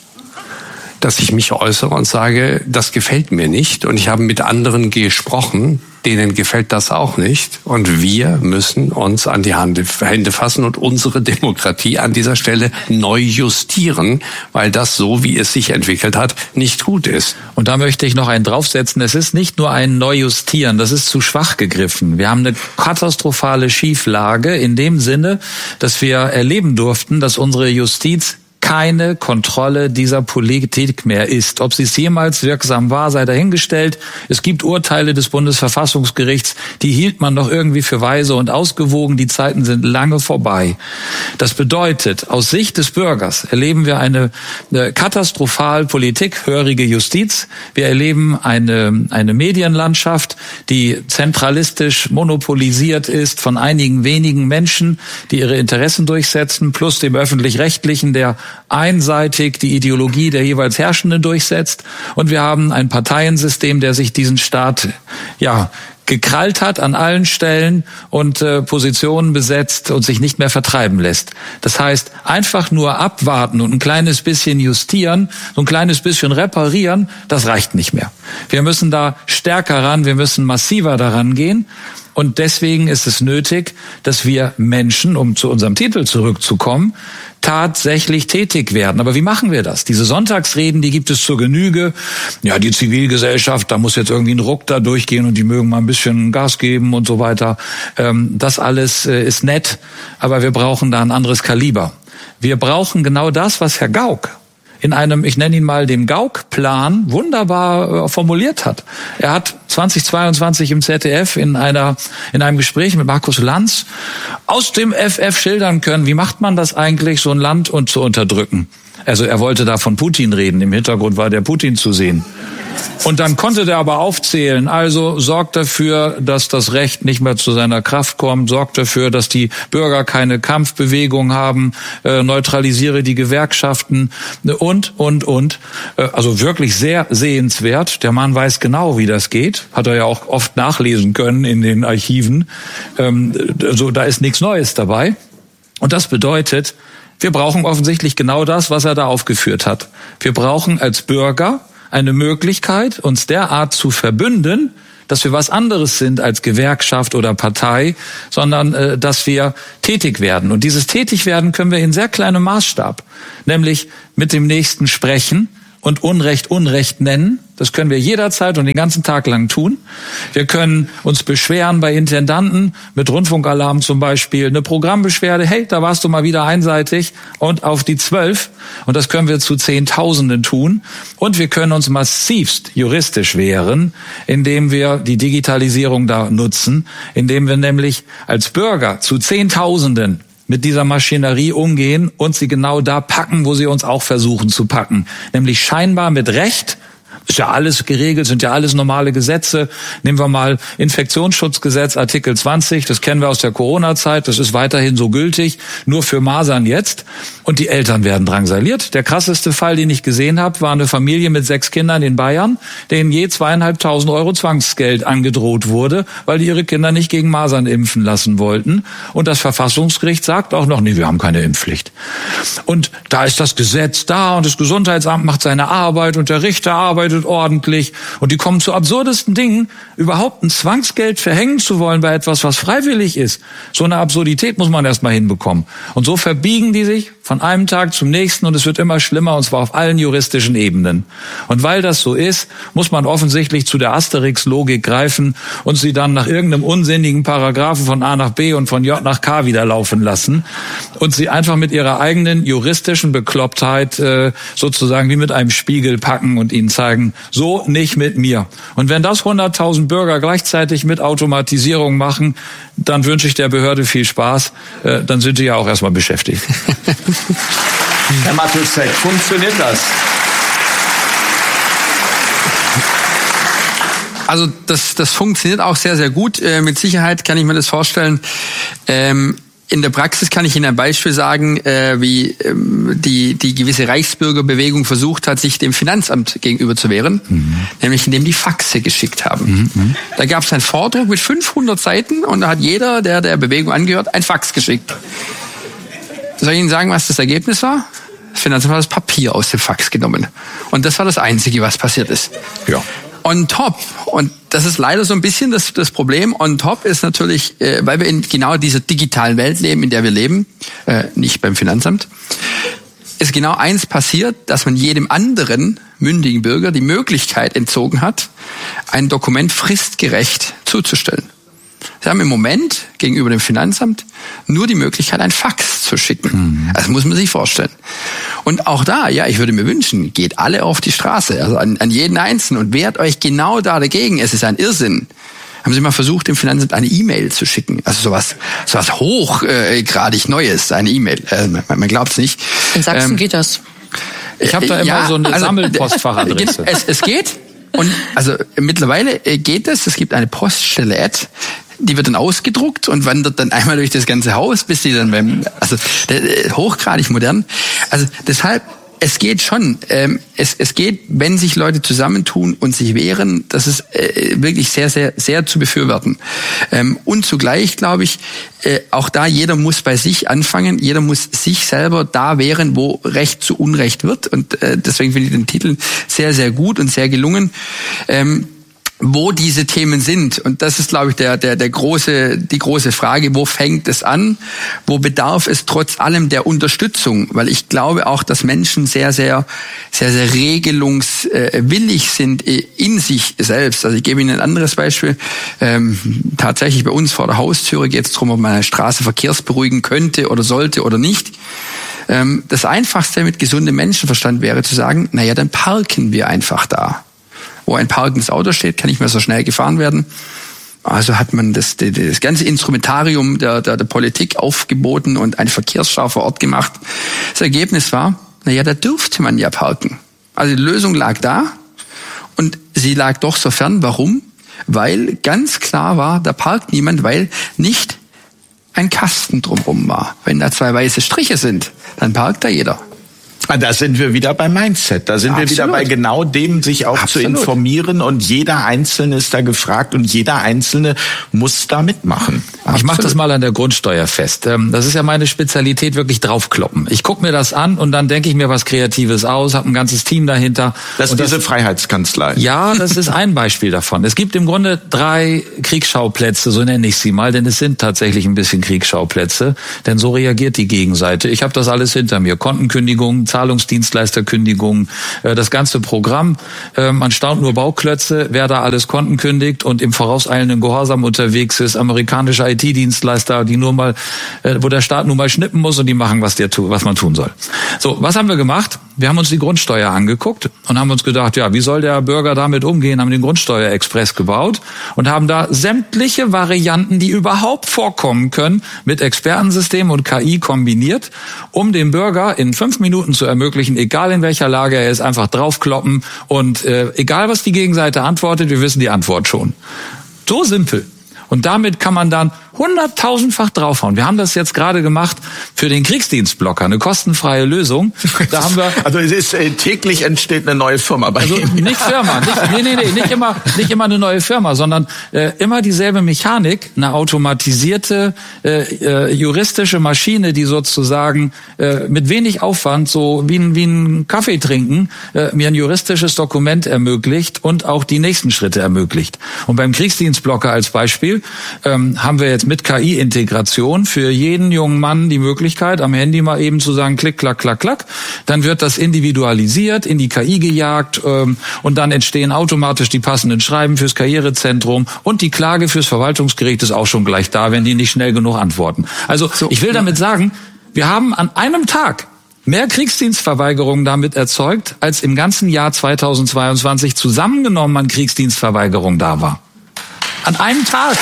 Dass ich mich äußere und sage, das gefällt mir nicht und ich habe mit anderen gesprochen, denen gefällt das auch nicht und wir müssen uns an die Hände fassen und unsere Demokratie an dieser Stelle neu justieren, weil das so, wie es sich entwickelt hat, nicht gut ist. Und da möchte ich noch einen draufsetzen, es ist nicht nur ein Neujustieren, das ist zu schwach gegriffen. Wir haben eine katastrophale Schieflage in dem Sinne, dass wir erleben durften, dass unsere Justiz keine Kontrolle dieser Politik mehr ist. Ob sie es jemals wirksam war, sei dahingestellt. Es gibt Urteile des Bundesverfassungsgerichts, die hielt man noch irgendwie für weise und ausgewogen. Die Zeiten sind lange vorbei. Das bedeutet, aus Sicht des Bürgers erleben wir eine, eine katastrophal politikhörige Justiz. Wir erleben eine, eine Medienlandschaft, die zentralistisch monopolisiert ist von einigen wenigen Menschen, die ihre Interessen durchsetzen, plus dem Öffentlich-Rechtlichen, der einseitig die Ideologie der jeweils Herrschenden durchsetzt. Und wir haben ein Parteiensystem, der sich diesen Staat, ja, gekrallt hat an allen Stellen und äh, Positionen besetzt und sich nicht mehr vertreiben lässt. Das heißt, einfach nur abwarten und ein kleines bisschen justieren, so ein kleines bisschen reparieren, das reicht nicht mehr. Wir müssen da stärker ran, wir müssen massiver daran gehen. Und deswegen ist es nötig, dass wir Menschen, um zu unserem Titel zurückzukommen, tatsächlich tätig werden. Aber wie machen wir das? Diese Sonntagsreden, die gibt es zur Genüge. Ja, die Zivilgesellschaft, da muss jetzt irgendwie ein Ruck da durchgehen und die mögen mal ein bisschen Gas geben und so weiter. Das alles ist nett, aber wir brauchen da ein anderes Kaliber. Wir brauchen genau das, was Herr Gauck in einem, ich nenne ihn mal den Gauck-Plan, wunderbar äh, formuliert hat. Er hat zweitausendzweiundzwanzig im Z D F in einer in einem Gespräch mit Markus Lanz aus dem F F schildern können, wie macht man das eigentlich, so ein Land und zu unterdrücken. Also er wollte da von Putin reden, im Hintergrund war der Putin zu sehen. Und dann konnte der aber aufzählen, also sorgt dafür, dass das Recht nicht mehr zu seiner Kraft kommt, sorgt dafür, dass die Bürger keine Kampfbewegung haben, äh, neutralisiere die Gewerkschaften und, und, und. Äh, also wirklich sehr sehenswert. Der Mann weiß genau, wie das geht. Hat er ja auch oft nachlesen können in den Archiven. Ähm, also da ist nichts Neues dabei. Und das bedeutet, wir brauchen offensichtlich genau das, was er da aufgeführt hat. Wir brauchen als Bürger eine Möglichkeit, uns derart zu verbünden, dass wir was anderes sind als Gewerkschaft oder Partei, sondern äh, dass wir tätig werden. Und dieses Tätigwerden können wir in sehr kleinem Maßstab, nämlich mit dem Nächsten sprechen und Unrecht Unrecht nennen. Das können wir jederzeit und den ganzen Tag lang tun. Wir können uns beschweren bei Intendanten, mit Rundfunkalarm zum Beispiel, eine Programmbeschwerde, hey, da warst du mal wieder einseitig und auf die zwölf. Und das können wir zu Zehntausenden tun. Und wir können uns massivst juristisch wehren, indem wir die Digitalisierung da nutzen, indem wir nämlich als Bürger zu Zehntausenden mit dieser Maschinerie umgehen und sie genau da packen, wo sie uns auch versuchen zu packen. Nämlich scheinbar mit Recht. Ist ja alles geregelt, sind ja alles normale Gesetze. Nehmen wir mal Infektionsschutzgesetz, Artikel zwanzig, das kennen wir aus der Corona-Zeit, das ist weiterhin so gültig, nur für Masern jetzt. Und die Eltern werden drangsaliert. Der krasseste Fall, den ich gesehen habe, war eine Familie mit sechs Kindern in Bayern, denen je zweieinhalbtausend Euro Zwangsgeld angedroht wurde, weil die ihre Kinder nicht gegen Masern impfen lassen wollten. Und das Verfassungsgericht sagt auch noch, nee, wir haben keine Impfpflicht. Und da ist das Gesetz da und das Gesundheitsamt macht seine Arbeit und der Richter arbeitet ordentlich und die kommen zu absurdesten Dingen, überhaupt ein Zwangsgeld verhängen zu wollen bei etwas, was freiwillig ist. So eine Absurdität muss man erst mal hinbekommen. Und so verbiegen die sich von einem Tag zum nächsten und es wird immer schlimmer und zwar auf allen juristischen Ebenen. Und weil das so ist, muss man offensichtlich zu der Asterix-Logik greifen und sie dann nach irgendeinem unsinnigen Paragraphen von A nach B und von J nach K wieder laufen lassen und sie einfach mit ihrer eigenen juristischen Beklopptheit äh, sozusagen wie mit einem Spiegel packen und ihnen zeigen, so nicht mit mir. Und wenn das hunderttausend Bürger gleichzeitig mit Automatisierung machen, dann wünsche ich der Behörde viel Spaß. Äh, dann sind die ja auch erstmal beschäftigt. Herr Matuszek, funktioniert das? Also das, das funktioniert auch sehr, sehr gut. Äh, mit Sicherheit kann ich mir das vorstellen. Ähm, In der Praxis kann ich Ihnen ein Beispiel sagen, äh, wie ähm, die die gewisse Reichsbürgerbewegung versucht hat, sich dem Finanzamt gegenüber zu wehren, mhm. nämlich indem die Faxe geschickt haben. Mhm. Da gab es einen Vordruck mit fünfhundert Seiten und da hat jeder, der der Bewegung angehört, ein Fax geschickt. Soll ich Ihnen sagen, was das Ergebnis war? Das Finanzamt hat das Papier aus dem Fax genommen. Und das war das Einzige, was passiert ist. Ja. On top, und das ist leider so ein bisschen das, das Problem, on top ist natürlich, äh, weil wir in genau dieser digitalen Welt leben, in der wir leben, äh, nicht beim Finanzamt, ist genau eins passiert, dass man jedem anderen mündigen Bürger die Möglichkeit entzogen hat, ein Dokument fristgerecht zuzustellen. Sie haben im Moment gegenüber dem Finanzamt nur die Möglichkeit, ein Fax zu schicken. Mhm. Das muss man sich vorstellen. Und auch da, ja, ich würde mir wünschen, geht alle auf die Straße, also an, an jeden Einzelnen und wehrt euch genau da dagegen. Es ist ein Irrsinn. Haben Sie mal versucht, dem Finanzamt eine E-Mail zu schicken? Also sowas, sowas hochgradig äh, Neues, eine E-Mail. Äh, man man glaubt es nicht. In Sachsen ähm, geht das. Ich habe da immer ja, so eine also, Sammelpostfachadresse. Es, es geht. Und also mittlerweile geht es. Es gibt eine Poststelle-Ad. Die wird dann ausgedruckt und wandert dann einmal durch das ganze Haus, bis sie dann beim, also hochgradig modern. Also deshalb, es geht schon. Ähm, es, es geht, wenn sich Leute zusammentun und sich wehren, das ist äh, wirklich sehr, sehr, sehr zu befürworten. Ähm, und zugleich, glaube ich, äh, auch da, jeder muss bei sich anfangen, jeder muss sich selber da wehren, wo Recht zu Unrecht wird. Und äh, deswegen finde ich den Titel sehr, sehr gut und sehr gelungen. Ähm, wo diese Themen sind. Und das ist, glaube ich, der, der, der große, die große Frage. Wo fängt es an? Wo bedarf es trotz allem der Unterstützung? Weil ich glaube auch, dass Menschen sehr, sehr, sehr, sehr regelungswillig sind in sich selbst. Also ich gebe Ihnen ein anderes Beispiel. Ähm, tatsächlich bei uns vor der Haustüre geht es darum, ob man eine Straße verkehrsberuhigen könnte oder sollte oder nicht. Ähm, das Einfachste mit gesundem Menschenverstand wäre zu sagen, naja, dann parken wir einfach da. Wo ein parkendes Auto steht, kann nicht mehr so schnell gefahren werden. Also hat man das, das ganze Instrumentarium der, der, der Politik aufgeboten und eine Verkehrsschau vor Ort gemacht. Das Ergebnis war, naja, da dürfte man ja parken. Also die Lösung lag da. Und sie lag doch so fern. Warum? Weil ganz klar war, da parkt niemand, weil nicht ein Kasten drumherum war. Wenn da zwei weiße Striche sind, dann parkt da jeder. Da sind wir wieder beim Mindset. Da sind ja, wir wieder bei genau dem, sich auch absolut. zu informieren. Und jeder Einzelne ist da gefragt und jeder Einzelne muss da mitmachen. Absolut. Ich mache das mal an der Grundsteuer fest. Das ist ja meine Spezialität, wirklich draufkloppen. Ich gucke mir das an und dann denke ich mir was Kreatives aus, habe ein ganzes Team dahinter. Das ist diese Freiheitskanzlei. Ja, das ist ein Beispiel davon. Es gibt im Grunde drei Kriegsschauplätze, so nenne ich sie mal, denn es sind tatsächlich ein bisschen Kriegsschauplätze. Denn so reagiert die Gegenseite. Ich habe das alles hinter mir. Kontenkündigungen, Zahlungsdienstleisterkündigungen, das ganze Programm. Man staunt nur Bauklötze, wer da alles Konten kündigt und im vorauseilenden Gehorsam unterwegs ist, amerikanische I T-Dienstleister, die nur mal, wo der Staat nur mal schnippen muss und die machen, was der tu, was man tun soll. So, was haben wir gemacht? Wir haben uns die Grundsteuer angeguckt und haben uns gedacht, ja, wie soll der Bürger damit umgehen? Haben den Grundsteuerexpress gebaut und haben da sämtliche Varianten, die überhaupt vorkommen können, mit Expertensystem und K I kombiniert, um dem Bürger in fünf Minuten zu ermöglichen, egal in welcher Lage er ist, einfach draufkloppen und äh, egal was die Gegenseite antwortet, wir wissen die Antwort schon. So simpel. Und damit kann man dann hunderttausendfach draufhauen. Wir haben das jetzt gerade gemacht für den Kriegsdienstblocker, eine kostenfreie Lösung. Da haben wir also es ist äh, täglich entsteht eine neue Firma bei also Ihnen. Nicht Firma, nicht, nee, nee, nee, nicht immer, nicht immer eine neue Firma, sondern äh, immer dieselbe Mechanik, eine automatisierte äh, äh, juristische Maschine, die sozusagen äh, mit wenig Aufwand, so wie ein, wie ein Kaffee trinken, äh, mir ein juristisches Dokument ermöglicht und auch die nächsten Schritte ermöglicht. Und beim Kriegsdienstblocker als Beispiel ähm, haben wir jetzt mit K I-Integration für jeden jungen Mann die Möglichkeit, am Handy mal eben zu sagen, klick, klack, klack, klack. Dann wird das individualisiert, in die K I gejagt ähm, und dann entstehen automatisch die passenden Schreiben fürs Karrierezentrum und die Klage fürs Verwaltungsgericht ist auch schon gleich da, wenn die nicht schnell genug antworten. Also so, ich will damit sagen, wir haben an einem Tag mehr Kriegsdienstverweigerungen damit erzeugt, als im ganzen Jahr zweitausendzweiundzwanzig zusammengenommen an Kriegsdienstverweigerung da war. An einem Tag.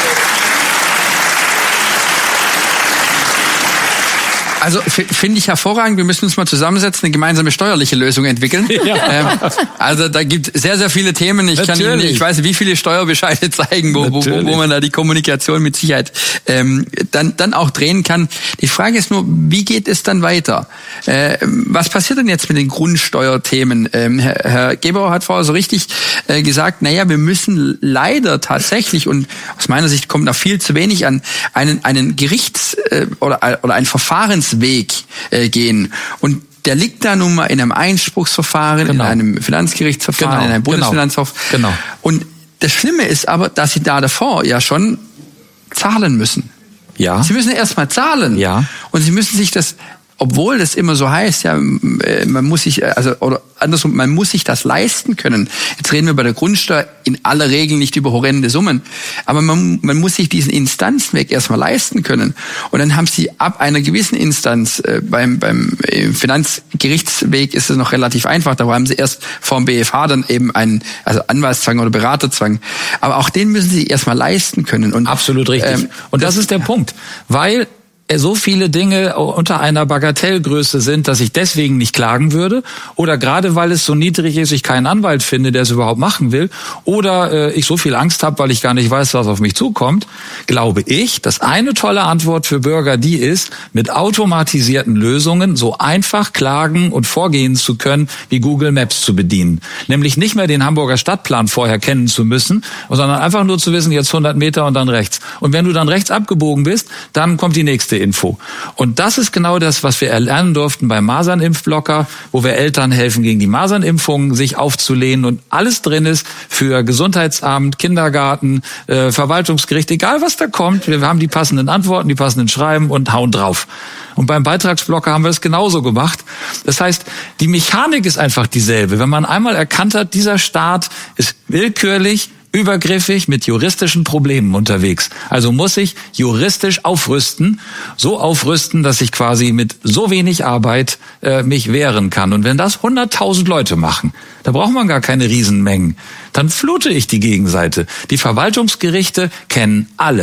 Also finde ich hervorragend. Wir müssen uns mal zusammensetzen, eine gemeinsame steuerliche Lösung entwickeln. Ja. Ähm, also da gibt sehr, sehr viele Themen. Ich Natürlich. kann Ihnen, ich weiß nicht, wie viele Steuerbescheide zeigen, wo, wo, wo man da die Kommunikation mit Sicherheit ähm, dann dann auch drehen kann. Die Frage ist nur, wie geht es dann weiter? Äh, was passiert denn jetzt mit den Grundsteuerthemen? Ähm, Herr, Herr Gebauer hat vorher so richtig äh, gesagt, naja, wir müssen leider tatsächlich, und aus meiner Sicht kommt noch viel zu wenig an, einen einen Gerichts- äh, oder, oder ein Verfahrens Weg äh, gehen. Und der liegt da nun mal in einem Einspruchsverfahren, genau. in einem Finanzgerichtsverfahren, genau. in einem Bundesfinanzhof. Genau. Genau. Und das Schlimme ist aber, dass sie da davor ja schon zahlen müssen. Ja. Sie müssen erst mal zahlen. Ja. Und sie müssen sich das, obwohl das immer so heißt, ja, man muss sich, also, oder andersrum, man muss sich das leisten können. Jetzt reden wir bei der Grundsteuer in aller Regel nicht über horrende Summen. Aber man, man muss sich diesen Instanzenweg erstmal leisten können. Und dann haben sie ab einer gewissen Instanz, äh, beim, beim äh, Finanzgerichtsweg ist es noch relativ einfach. Da haben sie erst vom B F H dann eben einen, also Anwaltszwang oder Beraterzwang. Aber auch den müssen sie erstmal leisten können. Und, absolut richtig. Ähm, Und das, das ist der ja. Punkt. Weil so viele Dinge unter einer Bagatellgröße sind, dass ich deswegen nicht klagen würde, oder gerade weil es so niedrig ist, ich keinen Anwalt finde, der es überhaupt machen will, oder äh, ich so viel Angst habe, weil ich gar nicht weiß, was auf mich zukommt, glaube ich, dass eine tolle Antwort für Bürger die ist, mit automatisierten Lösungen so einfach klagen und vorgehen zu können, wie Google Maps zu bedienen. Nämlich nicht mehr den Hamburger Stadtplan vorher kennen zu müssen, sondern einfach nur zu wissen, jetzt hundert Meter und dann rechts. Und wenn du dann rechts abgebogen bist, dann kommt die nächste Info. Und das ist genau das, was wir erlernen durften beim Masernimpfblocker, wo wir Eltern helfen, gegen die Masernimpfungen sich aufzulehnen und alles drin ist für Gesundheitsamt, Kindergarten, äh, Verwaltungsgericht, egal was da kommt. Wir haben die passenden Antworten, die passenden Schreiben und hauen drauf. Und beim Beitragsblocker haben wir es genauso gemacht. Das heißt, die Mechanik ist einfach dieselbe. Wenn man einmal erkannt hat, dieser Staat ist willkürlich, übergriffig mit juristischen Problemen unterwegs. Also muss ich juristisch aufrüsten, so aufrüsten, dass ich quasi mit so wenig Arbeit äh, mich wehren kann. Und wenn das hunderttausend Leute machen, da braucht man gar keine Riesenmengen, dann flute ich die Gegenseite. Die Verwaltungsgerichte kennen alle.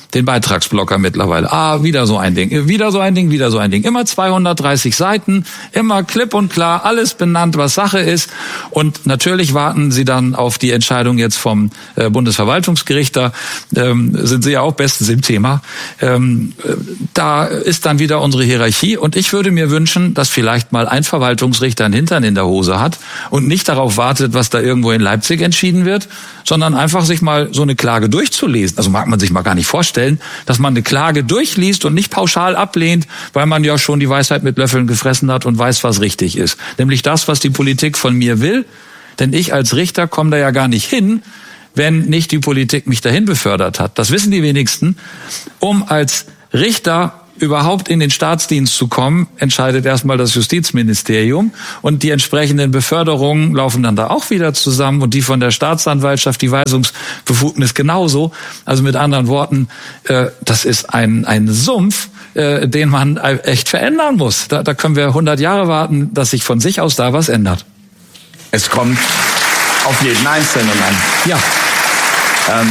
den Beitragsblocker mittlerweile. Ah, wieder so ein Ding, wieder so ein Ding, wieder so ein Ding. Immer zweihundertdreißig Seiten, immer klipp und klar, alles benannt, was Sache ist. Und natürlich warten Sie dann auf die Entscheidung jetzt vom äh, Bundesverwaltungsgericht. Da ähm, sind Sie ja auch bestens im Thema. Ähm, da ist dann wieder unsere Hierarchie. Und ich würde mir wünschen, dass vielleicht mal ein Verwaltungsrichter einen Hintern in der Hose hat und nicht darauf wartet, was da irgendwo in Leipzig entschieden wird, sondern einfach sich mal so eine Klage durchzulesen. Also mag man sich mal gar nicht vorstellen, dass man eine Klage durchliest und nicht pauschal ablehnt, weil man ja schon die Weisheit mit Löffeln gefressen hat und weiß, was richtig ist. Nämlich das, was die Politik von mir will. Denn ich als Richter komme da ja gar nicht hin, wenn nicht die Politik mich dahin befördert hat. Das wissen die wenigsten. Um als Richter überhaupt in den Staatsdienst zu kommen, entscheidet erstmal das Justizministerium und die entsprechenden Beförderungen laufen dann da auch wieder zusammen und die von der Staatsanwaltschaft, die Weisungsbefugnis genauso. Also mit anderen Worten, äh, das ist ein ein Sumpf, äh, den man echt verändern muss. Da, da können wir hundert Jahre warten, dass sich von sich aus da was ändert. Es kommt auf jeden Einzelnen an. Ja. Ähm,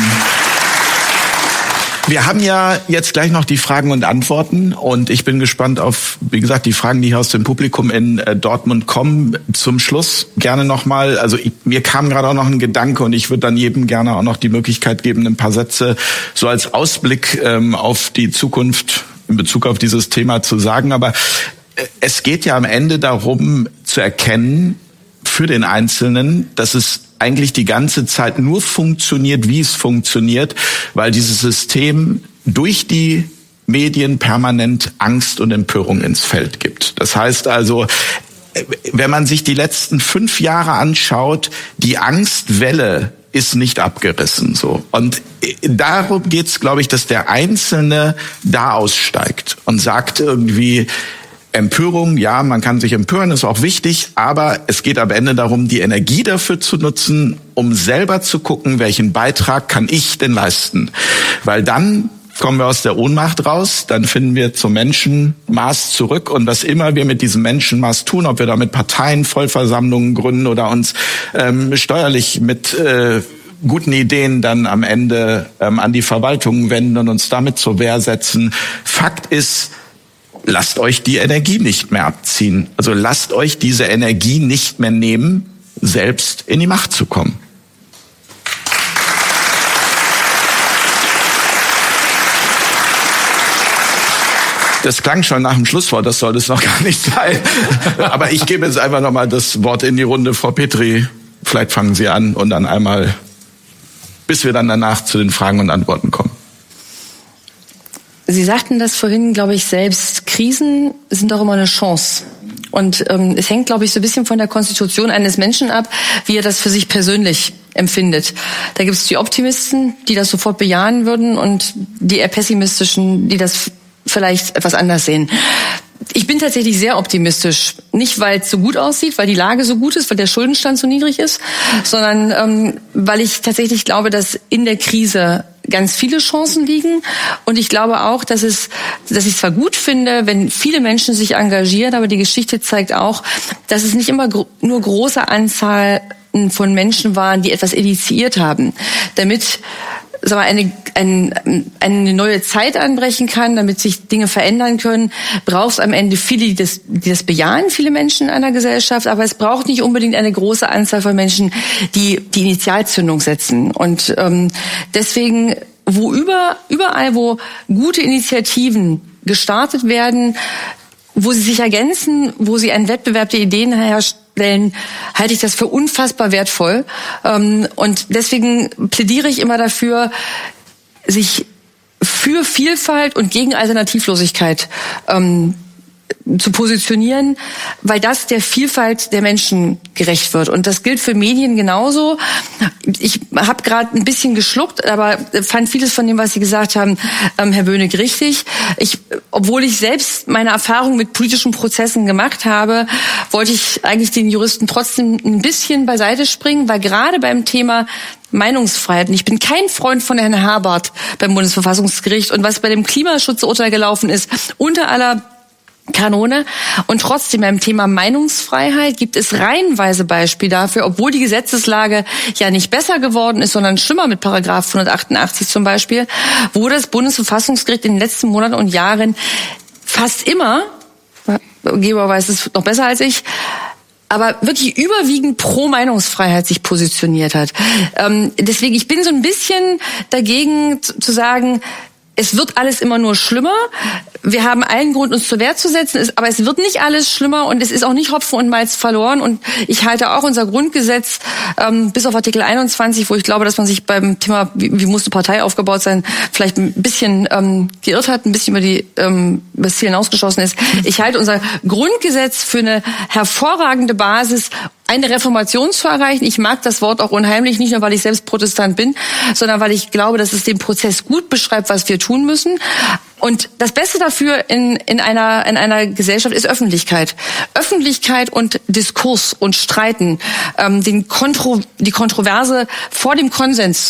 Wir haben ja jetzt gleich noch die Fragen und Antworten und ich bin gespannt auf, wie gesagt, die Fragen, die hier aus dem Publikum in äh, Dortmund kommen. Zum Schluss gerne nochmal, also ich, mir kam gerade auch noch ein Gedanke und ich würde dann jedem gerne auch noch die Möglichkeit geben, ein paar Sätze so als Ausblick ähm, auf die Zukunft in Bezug auf dieses Thema zu sagen. Aber äh, es geht ja am Ende darum zu erkennen, für den Einzelnen, dass es eigentlich die ganze Zeit nur funktioniert, wie es funktioniert, weil dieses System durch die Medien permanent Angst und Empörung ins Feld gibt. Das heißt also, wenn man sich die letzten fünf Jahre anschaut, die Angstwelle ist nicht abgerissen, so. Und darum geht's, glaube ich, dass der Einzelne da aussteigt und sagt irgendwie, Empörung, ja, man kann sich empören, ist auch wichtig, aber es geht am Ende darum, die Energie dafür zu nutzen, um selber zu gucken, welchen Beitrag kann ich denn leisten. Weil dann kommen wir aus der Ohnmacht raus, dann finden wir zum Menschenmaß zurück und was immer wir mit diesem Menschenmaß tun, ob wir da mit Parteien, Vollversammlungen gründen oder uns ähm, steuerlich mit äh, guten Ideen dann am Ende ähm, an die Verwaltung wenden und uns damit zur Wehr setzen. Fakt ist, lasst euch die Energie nicht mehr abziehen. Also lasst euch diese Energie nicht mehr nehmen, selbst in die Macht zu kommen. Das klang schon nach dem Schlusswort, das soll es noch gar nicht sein. Aber ich gebe jetzt einfach nochmal das Wort in die Runde. Frau Petri, vielleicht fangen Sie an und dann einmal, bis wir dann danach zu den Fragen und Antworten kommen. Sie sagten das vorhin, glaube ich, selbst. Krisen sind doch immer eine Chance. Und ähm, es hängt, glaube ich, so ein bisschen von der Konstitution eines Menschen ab, wie er das für sich persönlich empfindet. Da gibt es die Optimisten, die das sofort bejahen würden und die eher pessimistischen, die das vielleicht etwas anders sehen. Ich bin tatsächlich sehr optimistisch. Nicht, weil es so gut aussieht, weil die Lage so gut ist, weil der Schuldenstand so niedrig ist, sondern ähm, weil ich tatsächlich glaube, dass in der Krise ganz viele Chancen liegen. Und ich glaube auch, dass es, dass ich es zwar gut finde, wenn viele Menschen sich engagieren, aber die Geschichte zeigt auch, dass es nicht immer gro- nur große Anzahl von Menschen waren, die etwas initiiert haben, damit sagen wir, eine, eine, eine neue Zeit anbrechen kann, damit sich Dinge verändern können, braucht es am Ende viele, die das, die das bejahen, viele Menschen in einer Gesellschaft, aber es braucht nicht unbedingt eine große Anzahl von Menschen, die die Initialzündung setzen. Und ähm, deswegen, wo über, überall, wo gute Initiativen gestartet werden, wo sie sich ergänzen, wo sie einen Wettbewerb der Ideen herstellen, halte ich das für unfassbar wertvoll. Und deswegen plädiere ich immer dafür, sich für Vielfalt und gegen Alternativlosigkeit zu positionieren, weil das der Vielfalt der Menschen gerecht wird. Und das gilt für Medien genauso. Ich habe gerade ein bisschen geschluckt, aber fand vieles von dem, was Sie gesagt haben, ähm, Herr Böhnig, richtig. Ich, obwohl ich selbst meine Erfahrung mit politischen Prozessen gemacht habe, wollte ich eigentlich den Juristen trotzdem ein bisschen beiseite springen, weil gerade beim Thema Meinungsfreiheit, und ich bin kein Freund von Herrn Habart beim Bundesverfassungsgericht und was bei dem Klimaschutzurteil gelaufen ist, unter aller Kanone. Und trotzdem beim Thema Meinungsfreiheit gibt es reihenweise Beispiele dafür, obwohl die Gesetzeslage ja nicht besser geworden ist, sondern schlimmer mit Paragraph hundertachtundachtzig zum Beispiel, wo das Bundesverfassungsgericht in den letzten Monaten und Jahren fast immer, Geber weiß es noch besser als ich, aber wirklich überwiegend pro Meinungsfreiheit sich positioniert hat. Ähm, deswegen, ich bin so ein bisschen dagegen zu sagen, es wird alles immer nur schlimmer. Wir haben allen Grund, uns zur Wehr zu setzen, aber es wird nicht alles schlimmer und es ist auch nicht Hopfen und Malz verloren. Und ich halte auch unser Grundgesetz ähm, bis auf Artikel einundzwanzig, wo ich glaube, dass man sich beim Thema, wie, wie muss eine Partei aufgebaut sein, vielleicht ein bisschen ähm, geirrt hat, ein bisschen über die ähm, über das Ziel hinausgeschossen ist. Ich halte unser Grundgesetz für eine hervorragende Basis, eine Reformation zu erreichen. Ich mag das Wort auch unheimlich, nicht nur, weil ich selbst Protestant bin, sondern weil ich glaube, dass es den Prozess gut beschreibt, was wir tun müssen. Und das Beste dafür in, in einer, in einer Gesellschaft ist Öffentlichkeit. Öffentlichkeit und Diskurs und Streiten, ähm, den Kontro, die Kontroverse vor dem Konsens